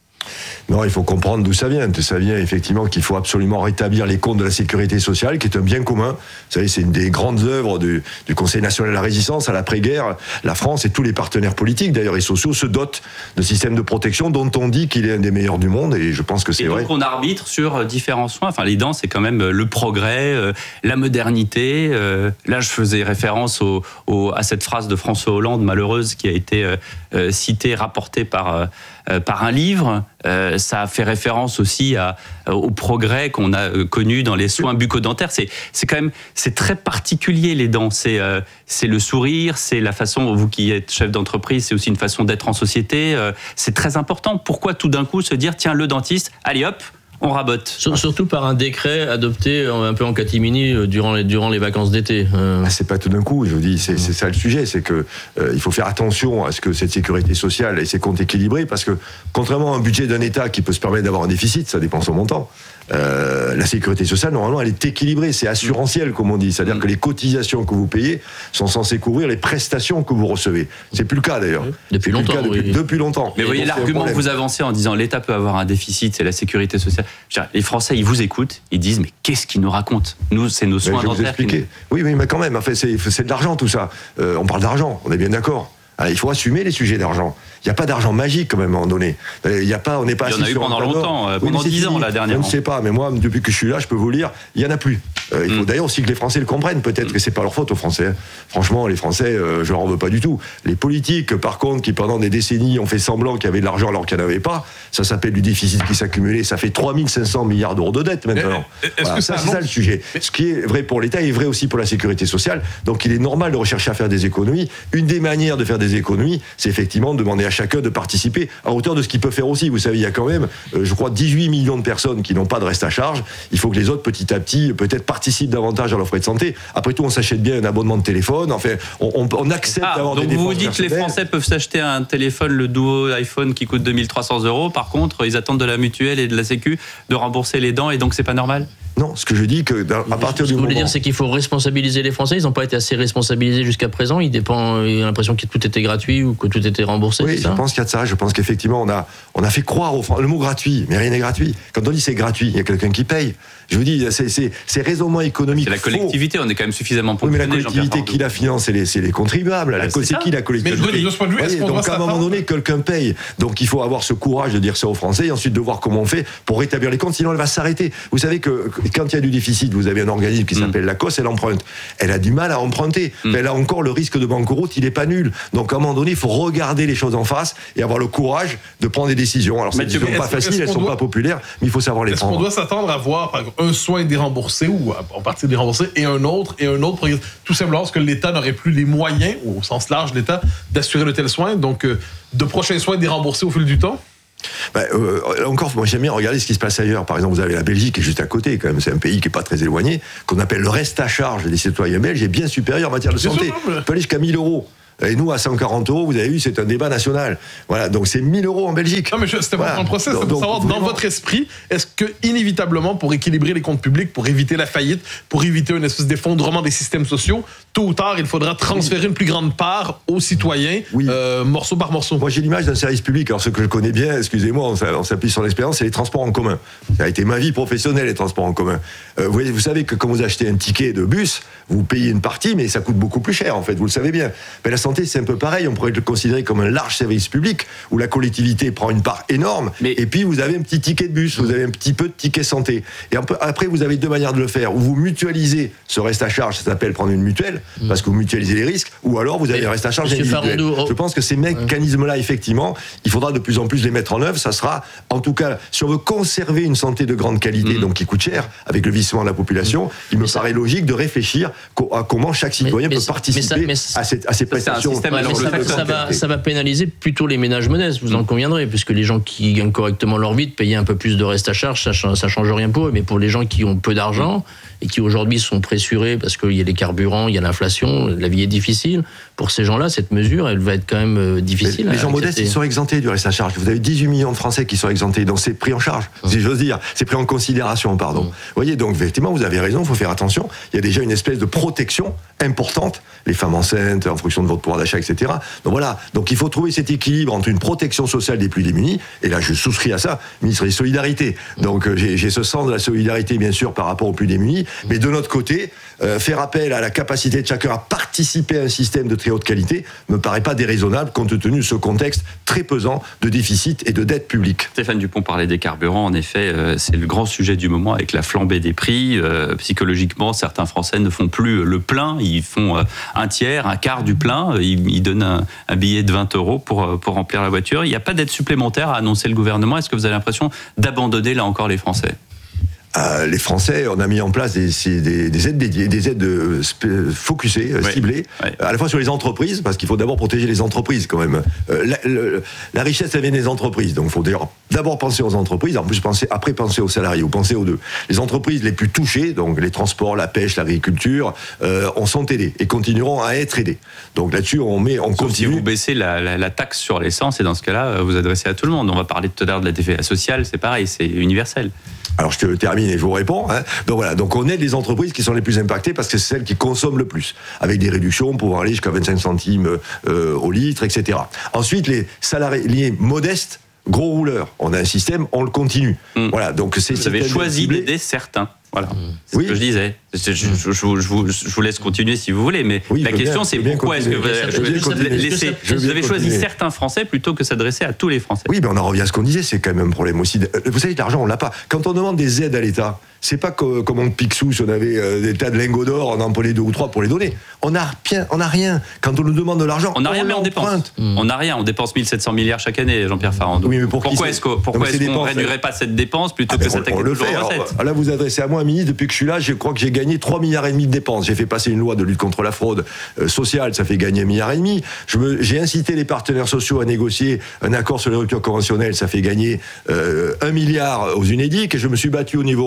Non, il faut comprendre d'où ça vient. Ça vient effectivement qu'il faut absolument rétablir les comptes de la sécurité sociale, qui est un bien commun. Vous savez, c'est une des grandes œuvres du, du Conseil national de la résistance à l'après-guerre. La France et tous les partenaires politiques, d'ailleurs, et sociaux, se dotent de systèmes de protection dont on dit qu'il est un des meilleurs du monde, et je pense que c'est et vrai. Et donc on arbitre sur différents soins. Enfin, les dents, c'est quand même le progrès, euh, la modernité. Euh, là, je faisais référence au, au, à cette phrase de François Hollande, malheureuse, qui a été euh, euh, citée, rapportée par... Euh, Euh, par un livre. Euh, ça a fait référence aussi à, au progrès qu'on a euh, connu dans les soins bucco-dentaires. C'est, c'est quand même c'est très particulier, les dents. C'est, euh, c'est le sourire, c'est la façon, vous qui êtes chef d'entreprise, c'est aussi une façon d'être en société. Euh, c'est très important. Pourquoi tout d'un coup se dire, tiens, le dentiste, allez hop, on rabote. Surtout par un décret adopté un peu en catimini durant les, durant les vacances d'été. Euh... Ah, c'est pas tout d'un coup, je vous dis, c'est, c'est ça le sujet, c'est que euh, il faut faire attention à ce que cette sécurité sociale ait ses comptes équilibrés, parce que contrairement à un budget d'un État qui peut se permettre d'avoir un déficit, ça dépend son montant. Euh, la sécurité sociale, normalement, elle est équilibrée, c'est assurantiel, comme on dit, c'est-à-dire mmh. que les cotisations que vous payez sont censées couvrir les prestations que vous recevez. C'est plus le cas d'ailleurs. Depuis c'est longtemps. Plus le cas depuis, oui. depuis longtemps. Mais vous voyez l'argument que vous avancez en disant l'État peut avoir un déficit, c'est la sécurité sociale. Les Français, ils vous écoutent, ils disent mais qu'est-ce qu'ils nous racontent? Nous, c'est nos soins dentaires. Nous... Oui, oui, mais quand même, en fait, c'est, c'est de l'argent tout ça. Euh, on parle d'argent, on est bien d'accord. Alors, il faut assumer les sujets d'argent. Il n'y a pas d'argent magique quand même à un moment donné. Il y a pas, on n'est pas. Il y en a eu pendant longtemps, euh, pendant dix ans la dernière. Je ne sais pas, mais moi, depuis que je suis là, je peux vous le dire, il y en a plus. Euh, il faut mm. d'ailleurs aussi que les Français le comprennent. Peut-être mm. que c'est pas leur faute aux Français. Franchement, les Français, euh, je leur en veux pas du tout. Les politiques, par contre, qui pendant des décennies ont fait semblant qu'il y avait de l'argent alors qu'il n'y en avait pas, ça s'appelle du déficit qui s'accumulait. Ça fait trois mille cinq cents milliards d'euros de dette maintenant. Voilà, que ça, ça c'est ça le sujet. Ce qui est vrai pour l'État est vrai aussi pour la sécurité sociale. Donc, il est normal de rechercher à faire des économies. Une des manières de faire des économies, c'est effectivement de demander à chacun de participer à hauteur de ce qu'il peut faire aussi. Vous savez, il y a quand même, euh, je crois, dix-huit millions de personnes qui n'ont pas de reste à charge. Il faut que les autres, petit à petit, peut-être participent davantage à leur frais de santé. Après tout, on s'achète bien un abonnement de téléphone. Enfin, on, on, on accepte ah, d'avoir des dépenses. Donc vous dites que les Français peuvent s'acheter un téléphone, le Duo iPhone, qui coûte deux mille trois cents euros. Par contre, ils attendent de la mutuelle et de la Sécu de rembourser les dents, et donc c'est pas normal? Non, ce que je dis que dans, à partir ce du que vous moment... voulez dire, c'est qu'il faut responsabiliser les Français. Ils n'ont pas été assez responsabilisés jusqu'à présent. Ils dépendent, il y a l'impression que tout était gratuit ou que tout était remboursé. Oui, je pense qu'il y a de ça. Je pense qu'effectivement, on a, on a fait croire aux Français. Le mot gratuit, mais rien n'est gratuit. Quand on dit c'est gratuit, il y a quelqu'un qui paye. Je vous dis, c'est, c'est, c'est raisonnement économique. C'est la collectivité, faux. On est quand même suffisamment ponctionné. Oui, mais la collectivité qui la finance, c'est les, c'est les contribuables. La, c'est, c'est qui la collectivité? Mais de ce point de vue, est-ce qu'on donc à un moment donné, quelqu'un paye. Donc il faut avoir ce courage de dire ça aux Français et ensuite de voir comment on fait pour rétablir les comptes, sinon elle va s'arrêter. Vous savez que quand il y a du déficit, vous avez un organisme qui s'appelle mmh. la C O S, elle emprunte. Elle a du mal à emprunter. Mmh. Mais elle a encore le risque de banqueroute, il n'est pas nul. Donc à un moment donné, il faut regarder les choses en face et avoir le courage de prendre des décisions. Alors, ces décisions ne sont pas faciles, elles ne sont doit... pas populaires, mais il faut savoir les est-ce prendre. Est-ce qu'on doit s'attendre à voir par exemple, un soin déremboursé ou en partie déremboursé et un autre, et un autre, tout simplement parce que l'État n'aurait plus les moyens, au sens large de l'État, d'assurer de tels soins, donc euh, de prochains soins déremboursés au fil du temps? Ben, euh, encore, moi j'aime bien regarder ce qui se passe ailleurs. Par exemple, vous avez la Belgique qui est juste à côté, quand même. C'est un pays qui est pas très éloigné, qu'on appelle le reste à charge des citoyens belges, est bien supérieur en matière de santé. On peut aller jusqu'à mille euros. Et nous, à cent quarante euros, vous avez vu, c'est un débat national. Voilà, donc c'est mille euros en Belgique. Non, mais je, c'était voilà. Dans le process, c'est pour savoir, vraiment... dans votre esprit, est-ce que, inévitablement, pour équilibrer les comptes publics, pour éviter la faillite, pour éviter une espèce d'effondrement des systèmes sociaux, tôt ou tard, il faudra transférer oui. une plus grande part aux citoyens, oui. euh, morceau par morceau? Moi, j'ai l'image d'un service public. Alors, ce que je connais bien, excusez-moi, on s'appuie sur l'expérience, c'est les transports en commun. Ça a été ma vie professionnelle, les transports en commun. Euh, vous, voyez, vous savez que quand vous achetez un ticket de bus, vous payez une partie, mais ça coûte beaucoup plus cher, en fait, vous le savez bien. Mais la santé, c'est un peu pareil. On pourrait le considérer comme un large service public où la collectivité prend une part énorme. Mais... Et puis, vous avez un petit ticket de bus, vous avez un petit peu de ticket santé. Et après, vous avez deux manières de le faire. Ou vous mutualisez ce reste à charge, ça s'appelle prendre une mutuelle, mmh. parce que vous mutualisez les risques, ou alors vous avez un reste à charge individuel. Farandou, oh. Je pense que ces mécanismes-là, effectivement, il faudra de plus en plus les mettre en œuvre. Ça sera, en tout cas, si on veut conserver une santé de grande qualité, mmh. donc qui coûte cher, avec le vieillissement de la population, mmh. il me mais paraît ça... logique de réfléchir à comment chaque citoyen mais, peut mais participer mais ça, mais à, ces, à ces prestations. Ça, ouais, ça, ça, va, ça va pénaliser plutôt les ménages modestes, vous en conviendrez, puisque les gens qui gagnent correctement leur vie, de payer un peu plus de reste à charge, ça ne change rien pour eux. Mais pour les gens qui ont peu d'argent et qui aujourd'hui sont pressurés parce qu'il y a les carburants, il y a l'inflation, la vie est difficile, pour ces gens-là, cette mesure, elle va être quand même difficile. Mais les gens modestes, ils sont exemptés du reste à charge. Vous avez dix-huit millions de Français qui sont exemptés, donc c'est pris en charge, mmh. si j'ose dire. C'est pris en considération, pardon. Mmh. Vous voyez, donc effectivement, vous avez raison, il faut faire attention. Il y a déjà une espèce de protection importante, les femmes enceintes, en fonction de votre pouvoir d'achat, et cetera. Donc voilà, donc il faut trouver cet équilibre entre une protection sociale des plus démunis, et là je souscris à ça, ministre des Solidarités. Donc j'ai, j'ai ce sens de la solidarité, bien sûr, par rapport aux plus démunis, mais de notre côté, euh, faire appel à la capacité de chacun à participer à un système de très haute qualité me paraît pas déraisonnable, compte tenu de ce contexte très pesant de déficit et de dette publique. Stéphane Dupont parlait des carburants, en effet, euh, c'est le grand sujet du moment avec la flambée des prix. Euh, psychologiquement, certains Français ne font plus le plein, ils font euh, un tiers, un quart du plein, ils, ils donnent un, un billet de vingt euros pour, pour remplir la voiture. Il n'y a pas d'aide supplémentaire à annoncer le gouvernement. Est-ce que vous avez l'impression d'abandonner là encore les Français ? Euh, les Français, on a mis en place des, des, des aides dédiées, des aides euh, focusées, euh, ouais, ciblées, ouais. à la fois sur les entreprises, parce qu'il faut d'abord protéger les entreprises quand même. Euh, la, le, la richesse, elle vient des entreprises, donc il faut d'ailleurs d'abord penser aux entreprises, en plus penser, après penser aux salariés, ou penser aux deux. Les entreprises les plus touchées, donc les transports, la pêche, l'agriculture, euh, on sont aidées et continueront à être aidées. Donc là-dessus, on met, on Sauf continue. Si vous baissez la, la, la taxe sur l'essence, et dans ce cas-là, vous adressez à tout le monde. On va parler tout à l'heure de la T V A sociale, c'est pareil, c'est universel. Alors je te termine et je vous réponds. Hein. Donc voilà, donc on aide les entreprises qui sont les plus impactées parce que c'est celles qui consomment le plus, avec des réductions pour aller jusqu'à vingt-cinq centimes euh, au litre, et cetera. Ensuite, les salariés modestes, gros rouleurs, on a un système, on le continue. Mmh. Voilà, donc c'est. Vous avez choisi d'aider certains. Voilà, c'est oui. ce que je disais. Je, je, je, je, vous, je vous laisse continuer si vous voulez, mais oui, la question bien, c'est pourquoi est-ce que vous, je je laissez, vous avez choisi certains Français plutôt que s'adresser à tous les Français. Oui, mais on en revient à ce qu'on disait, c'est quand même un problème aussi. Vous savez, l'argent, on l'a pas. Quand on demande des aides à l'État, c'est pas que, comme on pique sous si on avait euh, des tas de lingots d'or, on en prenait deux ou trois pour les donner. On n'a rien, on n'a rien. Quand on nous demande de l'argent, on n'a rien, mais on dépense. Mmh. On n'a rien, on dépense mille sept cents milliards chaque année, Jean-Pierre Farandou. Oui, mais pour pourquoi est-ce, que, pourquoi est-ce qu'on ne réduirait pas cette dépense plutôt ah, que s'attaquer aux recettes ? Là, vous adressez à moi, ministre, depuis que je suis là, je crois que j'ai gagné trois milliards et demi de dépenses. J'ai fait passer une loi de lutte contre la fraude euh, sociale, ça fait gagner un milliard et demi. Je me, j'ai incité les partenaires sociaux à négocier un accord sur les ruptures conventionnelles, ça fait gagner euh, un milliard aux UNEDIC, et je me suis battu au niveau européen pour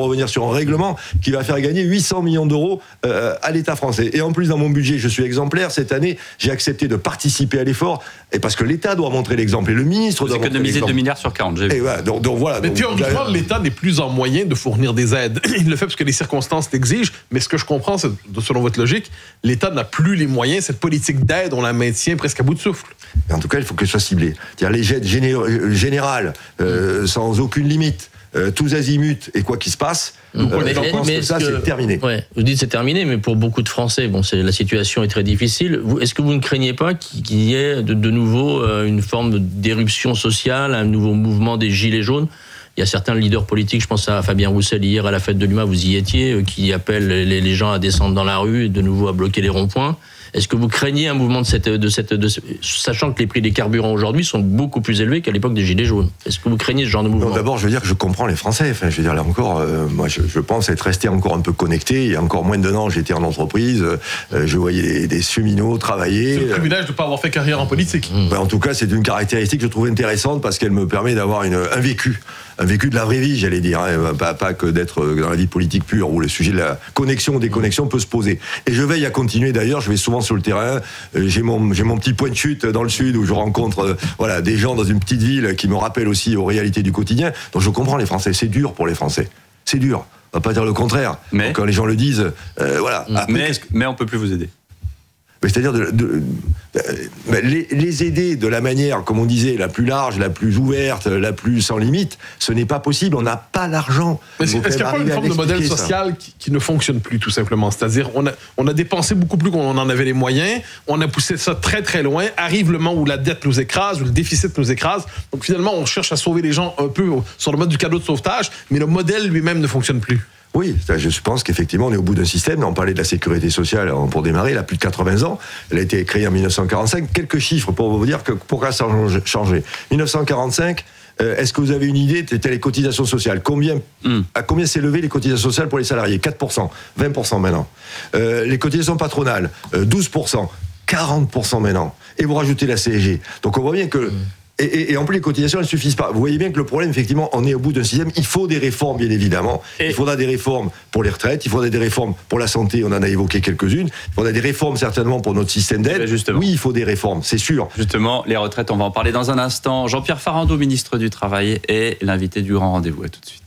pour revenir sur un règlement qui va faire gagner huit cents millions d'euros euh, à l'État français. Et en plus, dans mon budget, je suis exemplaire. Cette année, j'ai accepté de participer à l'effort, et parce que l'État doit montrer l'exemple, et le ministre Vous doit montrer économisez l'exemple. deux milliards sur quarante, j'ai vu. Et voilà, donc, donc voilà. Mais donc, théoriquement, vous- l'État n'est plus en moyen de fournir des aides. Il le fait parce que les circonstances l'exigent, mais ce que je comprends, c'est, selon votre logique, l'État n'a plus les moyens. Cette politique d'aide, on la maintient presque à bout de souffle. En tout cas, il faut que ce soit ciblé. C'est-à-dire les aides géné- générales, euh, sans aucune limite, euh, tous azimuts, et quoi qu'il se passe, euh, Mais- je pense mais que est-ce ça, que- c'est terminé. Ouais, vous dites c'est terminé, mais pour beaucoup de Français, bon, c'est, la situation est très difficile. Vous, est-ce que vous ne craignez pas qu'il, qu'il y ait de, de nouveau euh, une forme d'éruption sociale, un nouveau mouvement des Gilets jaunes ? Il y a certains leaders politiques, je pense à Fabien Roussel hier à la fête de l'U M A, vous y étiez, euh, qui appellent les, les gens à descendre dans la rue et de nouveau à bloquer les ronds-points. Est-ce que vous craignez un mouvement de cette, de cette, de ce- sachant que les prix des carburants aujourd'hui sont beaucoup plus élevés qu'à l'époque des Gilets jaunes? Est-ce que vous craignez ce genre de mouvement? Non, d'abord, je veux dire que je comprends les Français. Enfin, je veux dire, là encore, euh, moi, je, je pense être resté encore un peu connecté. Il y a encore moins d'un an, j'étais en entreprise, euh, je voyais des, des cheminots travailler. C'est le privilège de ne pas avoir fait carrière en politique. Ben, en tout cas, c'est une caractéristique que je trouve intéressante parce qu'elle me permet d'avoir une, un vécu. Un vécu de la vraie vie, j'allais dire, hein, pas, pas que d'être dans la vie politique pure où le sujet de la connexion ou déconnexion peut se poser. Et je veille à continuer d'ailleurs, je vais souvent sur le terrain, euh, j'ai mon, j'ai mon petit point de chute dans le sud où je rencontre euh, voilà, des gens dans une petite ville qui me rappellent aussi aux réalités du quotidien. Donc je comprends les Français, c'est dur pour les Français, c'est dur. On va pas dire le contraire. Mais Donc, quand les gens le disent, euh, voilà. Après, mais, qu'est-ce que- mais on peut plus vous aider. Mais c'est-à-dire de, de- de- les, les aider de la manière, comme on disait, la plus large, la plus ouverte, la plus sans limite, ce n'est pas possible. On n'a pas l'argent. Mais est-ce Il faut est-ce qu'il n'y a quand pas même une forme de arriver à modèle l'expliquer, ça. social qui, qui ne fonctionne plus, tout simplement? C'est-à-dire, on a, on a dépensé beaucoup plus qu'on en avait les moyens, on a poussé ça très très loin, arrive le moment où la dette nous écrase, où le déficit nous écrase, donc finalement, on cherche à sauver les gens un peu sur le mode du cadeau de sauvetage, mais le modèle lui-même ne fonctionne plus. Oui, ça, je pense qu'effectivement, on est au bout d'un système. On parlait de la sécurité sociale hein, pour démarrer, elle a plus de quatre-vingts ans. Elle a été créée en mille neuf cent quarante-cinq. Quelques chiffres pour vous dire que pourquoi ça a changé. mille neuf cent quarante-cinq, euh, est-ce que vous avez une idée? C'était les cotisations sociales. Combien, mm. À combien s'est levé les cotisations sociales pour les salariés? quatre pour cent, vingt pour cent maintenant. Euh, les cotisations patronales, euh, douze pour cent, quarante pour cent maintenant. Et vous rajoutez la C S G. Donc on voit bien que... Mm. Et, et, et en plus, les cotisations ne suffisent pas. Vous voyez bien que le problème, effectivement, on est au bout d'un système. Il faut des réformes, bien évidemment. Et il faudra des réformes pour les retraites, il faudra des réformes pour la santé, on en a évoqué quelques-unes. Il faudra des réformes, certainement, pour notre système d'aide. Oui, il faut des réformes, c'est sûr. Justement, les retraites, on va en parler dans un instant. Jean-Pierre Farandou, ministre du Travail, est l'invité du Grand Rendez-vous. À tout de suite.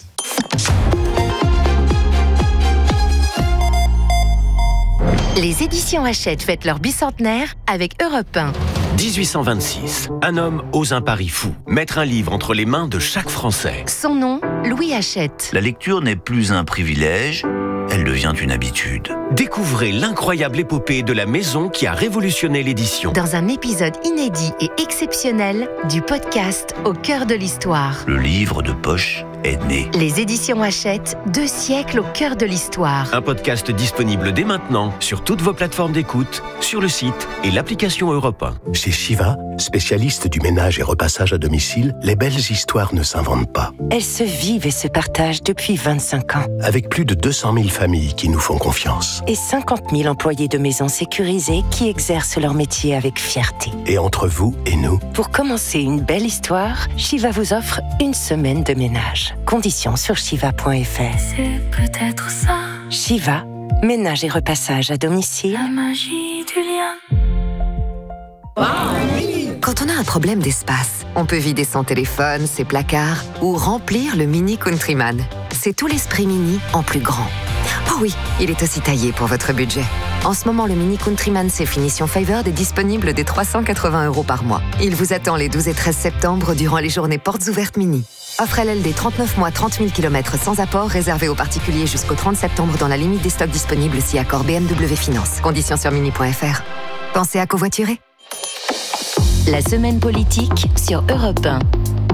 Les éditions Hachette fêtent leur bicentenaire avec Europe un. dix-huit cent vingt-six, un homme ose un pari fou, mettre un livre entre les mains de chaque Français. Son nom, Louis Hachette. La lecture n'est plus un privilège, elle devient une habitude. Découvrez l'incroyable épopée de la maison qui a révolutionné l'édition. Dans un épisode inédit et exceptionnel du podcast Au cœur de l'histoire. Le livre de poche est né. Les éditions Hachette, deux siècles au cœur de l'histoire. Un podcast disponible dès maintenant sur toutes vos plateformes d'écoute, sur le site et l'application Europe un. Chez Shiva, spécialiste du ménage et repassage à domicile, les belles histoires ne s'inventent pas. Elles se vivent et se partagent depuis vingt-cinq ans. Avec plus de deux cent mille familles qui nous font confiance. Et cinquante mille employés de maisons sécurisées qui exercent leur métier avec fierté. Et entre vous et nous, pour commencer une belle histoire, Shiva vous offre une semaine de ménage. Conditions sur shiva point f r. C'est peut-être ça. Shiva, ménage et repassage à domicile. La magie du lien. Quand on a un problème d'espace, on peut vider son téléphone, ses placards ou remplir le Mini Countryman. C'est tout l'esprit Mini en plus grand. Oh oui, il est aussi taillé pour votre budget. En ce moment, le Mini Countryman C finition Favored est disponible dès trois cent quatre-vingts euros par mois. Il vous attend les douze et treize septembre durant les journées portes ouvertes Mini. Offre L L D trente-neuf mois, trente mille kilomètres sans apport, réservé aux particuliers jusqu'au trente septembre dans la limite des stocks disponibles si accord B M W Finance. Conditions sur mini point f r. Pensez à covoiturer. La semaine politique sur Europe un.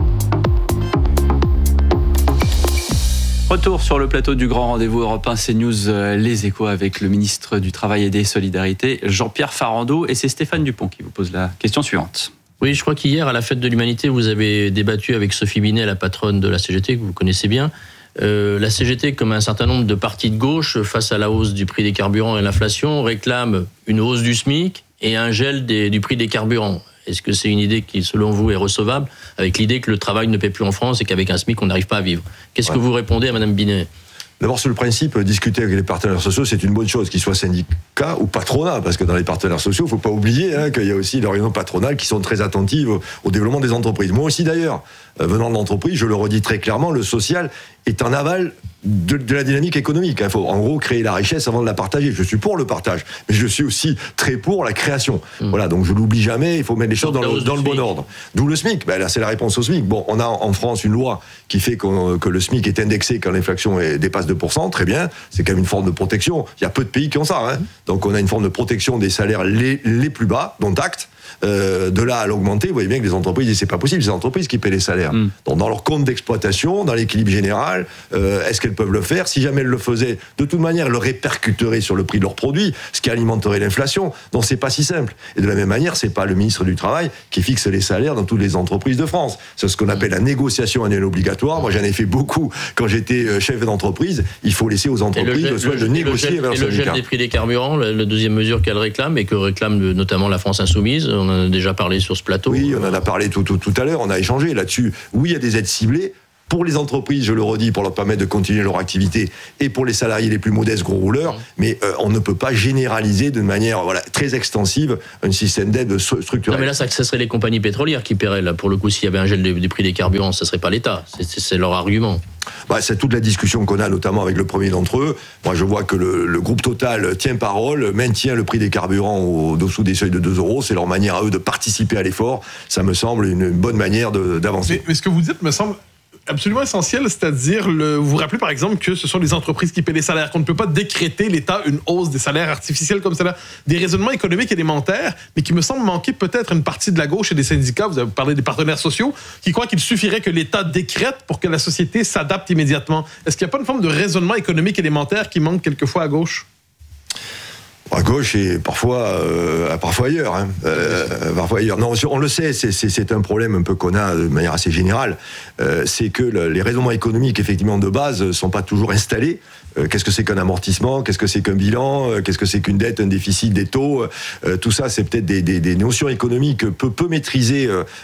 Retour sur le plateau du Grand Rendez-vous Europe un CNews, euh, Les Échos avec le ministre du Travail et des Solidarités, Jean-Pierre Farandou. Et c'est Stéphane Dupont qui vous pose la question suivante. Oui, je crois qu'hier, à la Fête de l'Humanité, vous avez débattu avec Sophie Binet, la patronne de la C G T, que vous connaissez bien. Euh, la C G T, comme un certain nombre de partis de gauche, face à la hausse du prix des carburants et l'inflation, réclame une hausse du SMIC et un gel des, du prix des carburants. Est-ce que c'est une idée qui, selon vous, est recevable, avec l'idée que le travail ne paie plus en France et qu'avec un SMIC, on n'arrive pas à vivre? Qu'est-ce ouais. que vous répondez à Mme Binet? D'abord, sur le principe, discuter avec les partenaires sociaux, c'est une bonne chose, qu'ils soient syndicats ou patronat, parce que dans les partenaires sociaux, il ne faut pas oublier hein, qu'il y a aussi des réunions patronales qui sont très attentives au, au développement des entreprises. Moi aussi, d'ailleurs, euh, venant de l'entreprise, je le redis très clairement, le social est en aval de, de la dynamique économique. Il faut en gros créer la richesse avant de la partager. Je suis pour le partage, mais je suis aussi très pour la création. Mmh. Voilà, donc je l'oublie jamais, il faut mettre les choses dans le, dans le bon ordre. D'où le SMIC. Ben là, c'est la réponse au SMIC. Bon, on a en France une loi qui fait qu'on, que le SMIC est indexé quand l'inflation est, dépasse deux pour cent, très bien, c'est quand même une forme de protection. Il y a peu de pays qui ont ça. Hein. Donc on a une forme de protection des salaires les, les plus bas, dont acte. Euh, de là à l'augmenter, vous voyez bien que les entreprises disent c'est pas possible, c'est les entreprises qui paient les salaires. Mm. Donc dans leur compte d'exploitation, dans l'équilibre général, euh, est-ce qu'elles peuvent le faire? Si jamais elles le faisaient, de toute manière, elles le répercuteraient sur le prix de leurs produits, ce qui alimenterait l'inflation. Donc c'est pas si simple. Et de la même manière, c'est pas le ministre du Travail qui fixe les salaires dans toutes les entreprises de France. C'est ce qu'on appelle la négociation annuelle obligatoire. Moi j'en ai fait beaucoup quand j'étais chef d'entreprise. Il faut laisser aux entreprises le, le soin de négocier avec leurs syndicats. Et le gel des prix des carburants, la, la deuxième mesure qu'elle réclame et que réclame notamment la France Insoumise, on en a déjà parlé sur ce plateau. Oui, on en a parlé tout, tout, tout à l'heure, on a échangé là-dessus. Oui, il y a des aides ciblées. Pour les entreprises, je le redis, pour leur permettre de continuer leur activité, et pour les salariés les plus modestes, gros rouleurs, mais euh, on ne peut pas généraliser de manière voilà, très extensive un système d'aide structurel. Non mais là, ça, ça serait les compagnies pétrolières qui paieraient, là, pour le coup, s'il y avait un gel des, des prix des carburants, ça ne serait pas l'État, c'est, c'est, c'est leur argument. Bah, c'est toute la discussion qu'on a, notamment avec le premier d'entre eux. Moi, je vois que le, le groupe Total tient parole, maintient le prix des carburants au-dessous des seuils de deux euros. C'est leur manière à eux de participer à l'effort. Ça me semble une bonne manière de, d'avancer. Mais, mais ce que vous dites me semble absolument essentiel, c'est-à-dire, le, vous vous rappelez par exemple que ce sont les entreprises qui paient les salaires, qu'on ne peut pas décréter l'État une hausse des salaires artificiels comme cela. Des raisonnements économiques élémentaires, mais qui me semblent manquer peut-être une partie de la gauche et des syndicats, vous avez parlé des partenaires sociaux, qui croient qu'il suffirait que l'État décrète pour que la société s'adapte immédiatement. Est-ce qu'il n'y a pas une forme de raisonnement économique élémentaire qui manque quelquefois à gauche? À gauche et parfois, euh, parfois ailleurs. Hein. Euh, parfois ailleurs. Non, on le sait, c'est, c'est, c'est un problème un peu qu'on a de manière assez générale. Euh, c'est que le, les raisonnements économiques, effectivement, de base, ne sont pas toujours installés. Euh, qu'est-ce que c'est qu'un amortissement? Qu'est-ce que c'est qu'un bilan? euh, Qu'est-ce que c'est qu'une dette, un déficit, des taux? euh, Tout ça, c'est peut-être des, des, des notions économiques peu, peu maîtrisées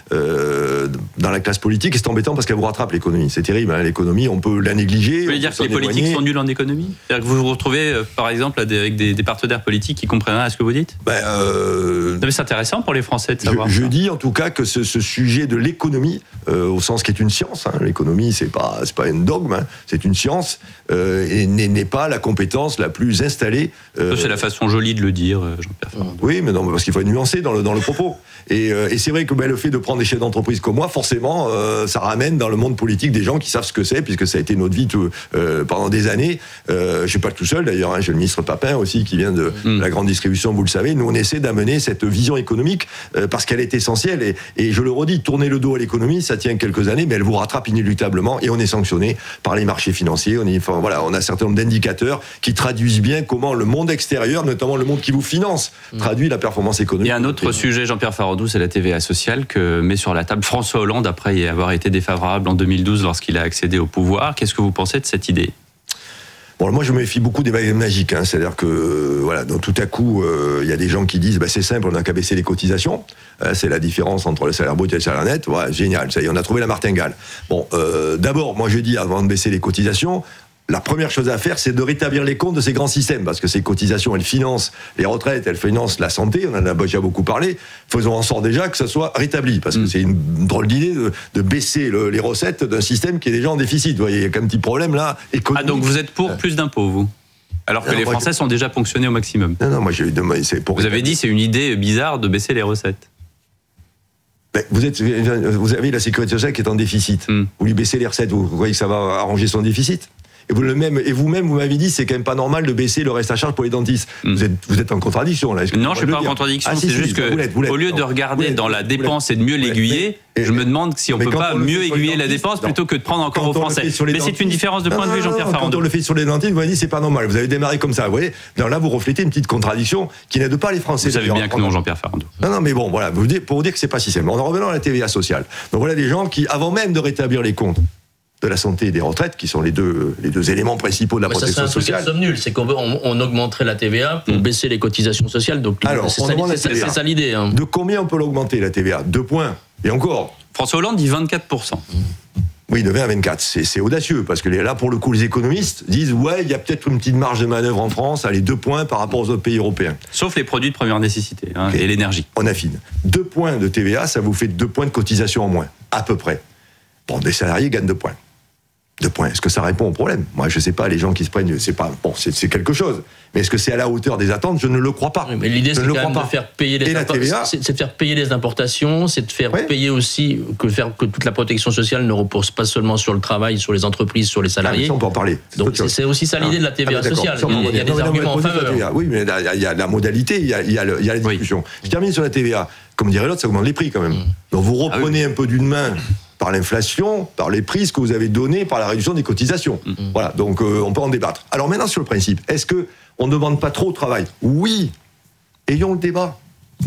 euh, dans la classe politique. Et c'est embêtant parce qu'elle vous rattrape, l'économie. C'est terrible, hein, l'économie, on peut la négliger. Vous voulez dire que les politiques éloigner. sont nuls en économie? C'est-à-dire que vous vous retrouvez, euh, par exemple, avec des, des partenaires politiques qui comprennent rien à ce que vous dites? ben, euh, non, mais c'est intéressant pour les Français de savoir. Je, je dis en tout cas que ce, ce sujet de l'économie, euh, au sens qui est une science, hein, l'économie, c'est pas, c'est pas un dogme, hein, c'est une science, euh, et n'est, n'est pas la compétence la plus installée. Euh, c'est la façon jolie de le dire, Jean-Pierre Farandou. Oui, mais non, parce qu'il faut être nuancé dans le, dans le propos. Et, euh, et c'est vrai que ben, le fait de prendre des chefs d'entreprise comme moi, forcément, euh, ça ramène dans le monde politique des gens qui savent ce que c'est, puisque ça a été notre vie tout, euh, pendant des années. Euh, je ne suis pas tout seul d'ailleurs, hein, j'ai le ministre Papin aussi qui vient de mmh. la grande distribution, vous le savez. Nous, on essaie d'amener cette vision économique euh, parce qu'elle est essentielle. Et, et je le redis, tourner le dos à l'économie, ça tient quelques années, mais elle vous rattrape inéluctablement et on est sanctionné par les marchés financiers. On, est, enfin, voilà, on a un certain nombre d'indicateurs qui traduisent bien comment le monde extérieur, notamment le monde qui vous finance, mmh. traduit la performance économique. Il y a un autre sujet, Jean-Pierre Farandou, c'est la T V A sociale que met sur la table François Hollande après y avoir été défavorable en deux mille douze lorsqu'il a accédé au pouvoir. Qu'est-ce que vous pensez de cette idée? Bon, moi je me méfie beaucoup des baguettes magiques, hein. C'est-à-dire que euh, voilà, donc tout à coup, il euh, y a des gens qui disent bah, c'est simple, on n'a qu'à baisser les cotisations. Euh, c'est la différence entre le salaire brut et le salaire net. Ouais, génial, ça y est, on a trouvé la martingale. Bon, euh, d'abord, moi je dis avant de baisser les cotisations, la première chose à faire, c'est de rétablir les comptes de ces grands systèmes, parce que ces cotisations, elles financent les retraites, elles financent la santé, on en a déjà beaucoup parlé. Faisons en sorte déjà que ça soit rétabli, parce que mmh. c'est une drôle d'idée de, de baisser le, les recettes d'un système qui est déjà en déficit. Vous voyez, il y a quand même un petit problème là, économique. Ah, donc vous êtes pour plus d'impôts, vous? Alors que non, les Français moi, je... sont déjà ponctionnés au maximum. Non, non, moi j'ai demandé, c'est pour. Vous avez dit c'est une idée bizarre de baisser les recettes. Vous, êtes, vous avez la sécurité sociale qui est en déficit. Mmh. Vous lui baissez les recettes, vous croyez que ça va arranger son déficit? Et vous le même, et vous-même, vous m'avez dit, c'est quand même pas normal de baisser le reste à charge pour les dentistes. Mm. Vous êtes, vous êtes en contradiction là. Non, je suis pas en contradiction. Ah, c'est si, juste si, que, vous l'êtes, vous l'êtes. Au lieu de regarder dans la dépense et de mieux l'aiguiller, mais, je me demande si on peut pas mieux aiguiller la dépense non. plutôt que de prendre encore aux Français. Mais dentistes, c'est une différence de point non, de vue, Jean-Pierre Farandou. Quand on le fait sur les dentistes, vous m'avez dit c'est pas normal. Vous avez démarré comme ça. Vous voyez, non, là vous reflétez une petite contradiction qui n'aide pas les Français. Vous savez bien que non, Jean-Pierre Farandou. Non, non, mais bon, voilà, pour vous dire que c'est pas si simple. En revenant à la T V A sociale. Donc voilà des gens qui, avant même de rétablir les comptes de la santé et des retraites, qui sont les deux, les deux éléments principaux de la mais protection ça, sociale. C'est un somme nulle, c'est qu'on on, on augmenterait la T V A pour mmh. baisser les cotisations sociales. Donc alors, c'est, ça, c'est, ça, c'est ça l'idée. Hein. De combien on peut l'augmenter la T V A? Deux points. Et encore. François Hollande dit vingt-quatre pour cent. Oui, de vingt à vingt-quatre, c'est, c'est audacieux, parce que là, pour le coup, les économistes disent, ouais, il y a peut-être une petite marge de manœuvre en France, allez, deux points par rapport aux autres pays européens. Sauf les produits de première nécessité, hein, okay. et l'énergie. On affine. Deux points de T V A, ça vous fait deux points de cotisation en moins, à peu près. Bon, des salariés gagnent deux points. Deux points. Est-ce que ça répond au problème ? Moi, je sais pas, les gens qui se prennent, c'est pas, bon, c'est, c'est quelque chose. Mais est-ce que c'est à la hauteur des attentes ? Je ne le crois pas. Oui, mais l'idée, je c'est quand même de faire payer les importations. C'est, c'est de faire payer les importations, c'est de faire ouais. payer aussi, que faire que toute la protection sociale ne repose pas seulement sur le travail, sur les entreprises, sur les salariés. Ah, ça, on peut en parler. C'est Donc, c'est, c'est aussi ça l'idée ah, de la T V A ah, sociale. Il y a, il y a des non, arguments en faveur. Oui, mais il y, y a la modalité, il y a, il y a, le, il y a la discussion. Oui. Je termine sur la T V A. Comme dirait l'autre, ça augmente les prix quand même. Mmh. Donc, vous reprenez ah, oui. un peu d'une main par l'inflation, par les prix que vous avez donnés, par la réduction des cotisations. Mmh. Voilà, donc euh, on peut en débattre. Alors maintenant, sur le principe, est-ce qu'on ne demande pas trop au travail ? Oui, ayons le débat.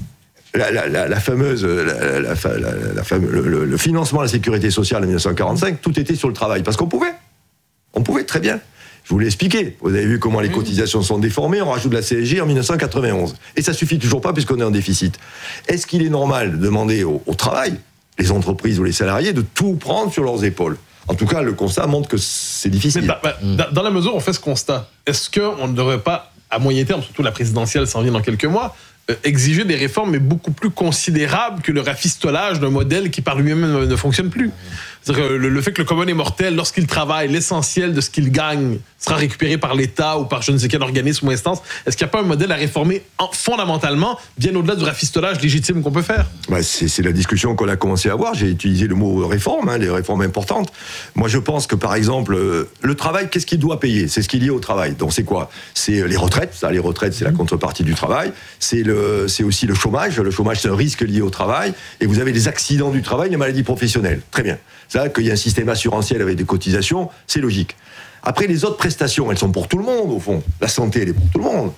La, la, la, la fameuse, la, la, la, la fame, le, le financement de la sécurité sociale en dix-neuf cent quarante-cinq, tout était sur le travail, parce qu'on pouvait. On pouvait très bien. Je vous l'ai expliqué. Vous avez vu comment les cotisations sont déformées, on rajoute de la C S G en dix-neuf cent quatre-vingt-onze. Et ça suffit toujours pas puisqu'on est en déficit. Est-ce qu'il est normal de demander au, au travail, les entreprises ou les salariés, de tout prendre sur leurs épaules ? En tout cas, le constat montre que c'est difficile. Mais bah, bah, mmh. Dans la mesure où on fait ce constat, est-ce qu'on ne devrait pas, à moyen terme, surtout la présidentielle s'en vient dans quelques mois, euh, exiger des réformes mais beaucoup plus considérables que le rafistolage d'un modèle qui par lui-même ne, ne fonctionne plus ? C'est-à-dire le, le fait que le commun est mortel, lorsqu'il travaille, l'essentiel de ce qu'il gagne sera récupéré par l'État ou par je ne sais quel organisme ou instance. Est-ce qu'il n'y a pas un modèle à réformer en, fondamentalement, bien au-delà du rafistolage légitime qu'on peut faire ? Bah c'est, c'est la discussion qu'on a commencé à avoir. J'ai utilisé le mot réforme, hein, les réformes importantes. Moi, je pense que, par exemple, euh, le travail, qu'est-ce qu'il doit payer ? C'est ce qui est lié au travail. Donc, c'est quoi ? C'est les retraites. Ça, les retraites, c'est la contrepartie du travail. C'est, le, c'est aussi le chômage. Le chômage, c'est un risque lié au travail. Et vous avez les accidents du travail, les maladies professionnelles. Très bien. Ça, qu'il y a un système assurantiel avec des cotisations, c'est logique. Après, les autres prestations, elles sont pour tout le monde, au fond. La santé, elle est pour tout le monde.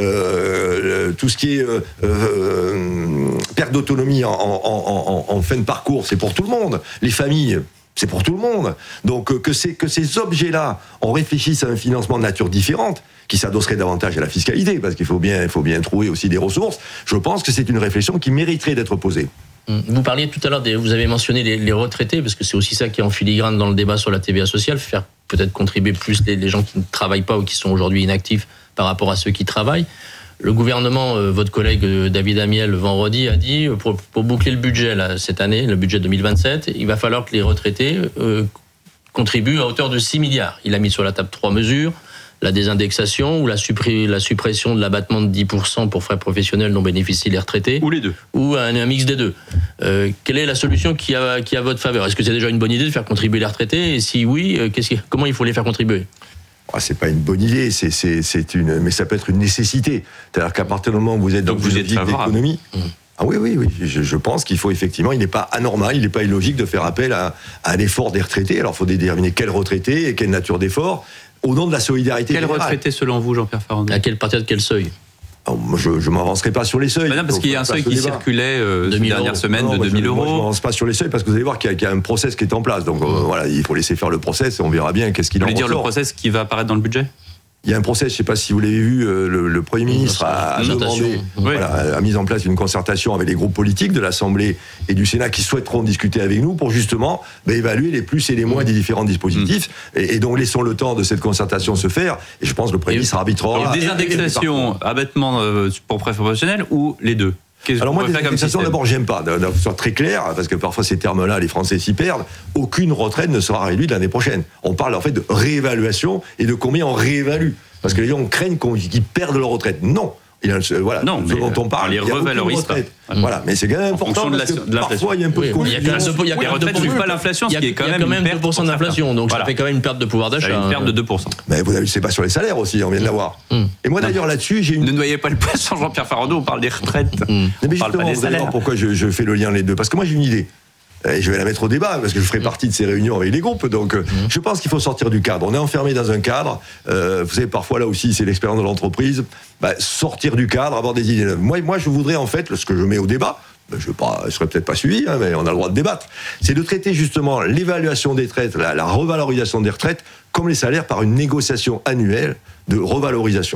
Euh, tout ce qui est euh, euh, perte d'autonomie en, en, en, en fin de parcours, c'est pour tout le monde. Les familles, c'est pour tout le monde. Donc, que, c'est, que ces objets-là, on réfléchisse à un financement de nature différente, qui s'adosserait davantage à la fiscalité, parce qu'il faut bien, il faut bien trouver aussi des ressources, je pense que c'est une réflexion qui mériterait d'être posée. Vous parliez tout à l'heure, des, vous avez mentionné les, les retraités, parce que c'est aussi ça qui est en filigrane dans le débat sur la T V A sociale, faire peut-être contribuer plus les, les gens qui ne travaillent pas ou qui sont aujourd'hui inactifs par rapport à ceux qui travaillent. Le gouvernement, euh, votre collègue euh, David Amiel, vendredi, a dit, euh, pour, pour boucler le budget là, cette année, le budget deux mille vingt-sept, il va falloir que les retraités euh, contribuent à hauteur de six milliards. Il a mis sur la table trois mesures. La désindexation ou la, suppré- la suppression de l'abattement de dix pour cent pour frais professionnels dont bénéficient les retraités. Ou les deux. Ou un, un mix des deux. Euh, quelle est la solution qui a, qui a votre faveur ? Est-ce que c'est déjà une bonne idée de faire contribuer les retraités ? Et si oui, euh, qu'est-ce qui, comment il faut les faire contribuer ? Ah, c'est pas une bonne idée, c'est, c'est, c'est une, mais ça peut être une nécessité. C'est-à-dire qu'à partir du moment où vous êtes dans Donc vous une êtes logique d'économie... Mmh. Ah oui, oui, oui. Je, je pense qu'il faut effectivement, il n'est pas anormal, il n'est pas illogique de faire appel à, à l'effort des retraités. Alors il faut déterminer quel retraité et quelle nature d'effort, au nom de la solidarité Quel générale. retraité selon vous, Jean-Pierre Farandou ? À quelle partir de quel seuil ? Alors, moi, je ne m'avancerai pas sur les seuils. Madame, parce qu'il y a un seuil qui circulait euh, ces dernières semaines de deux mille euros. Moi, je ne m'avance pas sur les seuils parce que vous allez voir qu'il y a, qu'il y a un process qui est en place. Donc mmh. euh, voilà, il faut laisser faire le process et on verra bien qu'est-ce qu'il en ressort. Vous voulez dire le process qui va apparaître dans le budget ? Il y a un process, je ne sais pas si vous l'avez vu, le, le Premier ministre a, a demandé, voilà, a mis en place une concertation avec les groupes politiques de l'Assemblée et du Sénat qui souhaiteront discuter avec nous pour justement bah, évaluer les plus et les moins des différents dispositifs. Mmh. Et, et donc laissons le temps de cette concertation se faire. Et je pense que le Premier ministre arbitrera. Alors, désindexation, abattement pour frais professionnels ou les deux ? Alors moi, les indexations, d'abord, j'aime pas, de soit très clair, parce que parfois ces termes-là, les Français s'y perdent. Aucune retraite ne sera réduite l'année prochaine. On parle en fait de réévaluation et de combien on réévalue. Parce que les gens craignent qu'ils perdent leur retraite. Non. Il y a, voilà, non, ce dont on parle, les il y a revalorise pas. Mmh. Voilà, mais c'est quand même important de, parce la, que de parfois il y a un peu oui, de confusion. Il y a quand même les retraites ne suivent pas l'inflation, ce qui est quand même, quand même deux pour cent d'inflation, donc voilà. Ça fait quand même une perte de pouvoir d'achat. Une perte de deux pour cent. Mais vous avez, c'est pas sur les salaires aussi, on vient de l'avoir. Mmh. Et moi d'ailleurs là-dessus, j'ai une... Ne noyez pas le poisson, Jean-Pierre Farandou, on parle des retraites. Mmh. On mais parle pas des salaires. Pourquoi je, je fais le lien les deux ? Parce que moi j'ai une idée. Et je vais la mettre au débat, parce que je ferai partie de ces réunions avec les groupes. Donc, mmh. je pense qu'il faut sortir du cadre. On est enfermé dans un cadre. Euh, vous savez, parfois, là aussi, c'est l'expérience de l'entreprise. Bah, sortir du cadre, avoir des idées neuves. Moi, moi, je voudrais, en fait, ce que je mets au débat, bah, je ne serais peut-être pas suivi, hein, mais on a le droit de débattre, c'est de traiter justement l'évaluation des retraites, la, la revalorisation des retraites, comme les salaires, par une négociation annuelle de revalorisation.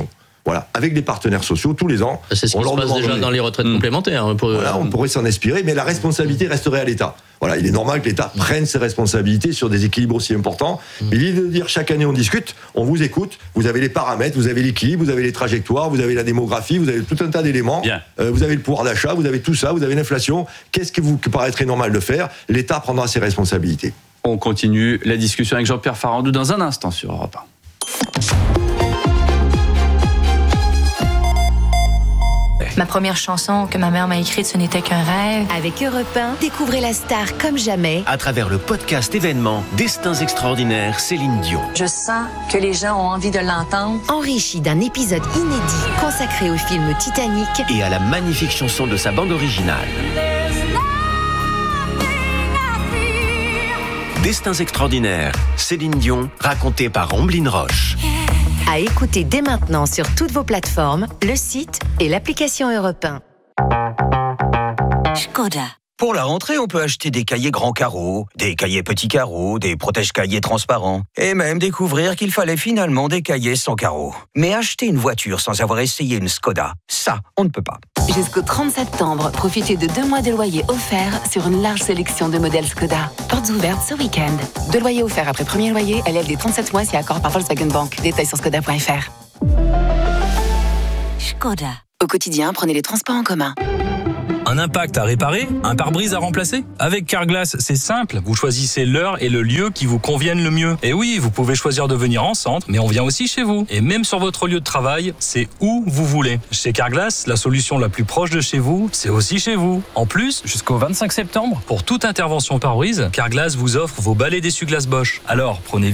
Voilà, avec des partenaires sociaux tous les ans. C'est ce qui se passe déjà dans les retraites complémentaires. Pour... Voilà, on pourrait s'en inspirer, mais la responsabilité resterait à l'État. Voilà, il est normal que l'État prenne ses responsabilités sur des équilibres aussi importants. Mais l'idée de dire chaque année on discute, on vous écoute, vous avez les paramètres, vous avez l'équilibre, vous avez les trajectoires, vous avez la démographie, vous avez tout un tas d'éléments. Euh, vous avez le pouvoir d'achat, vous avez tout ça, vous avez l'inflation. Qu'est-ce qui vous paraîtrait normal de faire ? L'État prendra ses responsabilités. On continue la discussion avec Jean-Pierre Farandou dans un instant sur Europe un. Ma première chanson que ma mère m'a écrite, ce n'était qu'un rêve. Avec Europe un, découvrez la star comme jamais. À travers le podcast événement Destins extraordinaires, Céline Dion. Je sens que les gens ont envie de l'entendre. Enrichi d'un épisode inédit consacré au film Titanic. Et à la magnifique chanson de sa bande originale. Destins extraordinaires, Céline Dion, racontée par Omblin Roche. À écouter dès maintenant sur toutes vos plateformes, le site et l'application Europe un. Škoda. Pour la rentrée, on peut acheter des cahiers grands carreaux, des cahiers petits carreaux, des protège-cahiers transparents, et même découvrir qu'il fallait finalement des cahiers sans carreaux. Mais acheter une voiture sans avoir essayé une Škoda, ça, on ne peut pas. Jusqu'au trente septembre, profitez de deux mois de loyer offerts sur une large sélection de modèles Škoda. Portes ouvertes ce week-end. Deux loyers offerts après premier loyer, L L D trente-sept mois si accord par Volkswagen Bank. Détails sur škoda point f r. Škoda. Au quotidien, prenez les transports en commun. Un impact à réparer? Un pare-brise à remplacer? Avec Carglass, c'est simple. Vous choisissez l'heure et le lieu qui vous conviennent le mieux. Et oui, vous pouvez choisir de venir en centre, mais on vient aussi chez vous. Et même sur votre lieu de travail, c'est où vous voulez. Chez Carglass, la solution la plus proche de chez vous, c'est aussi chez vous. En plus, jusqu'au vingt-cinq septembre, pour toute intervention pare-brise, Carglass vous offre vos balais d'essuie-glace Bosch. Alors, prenez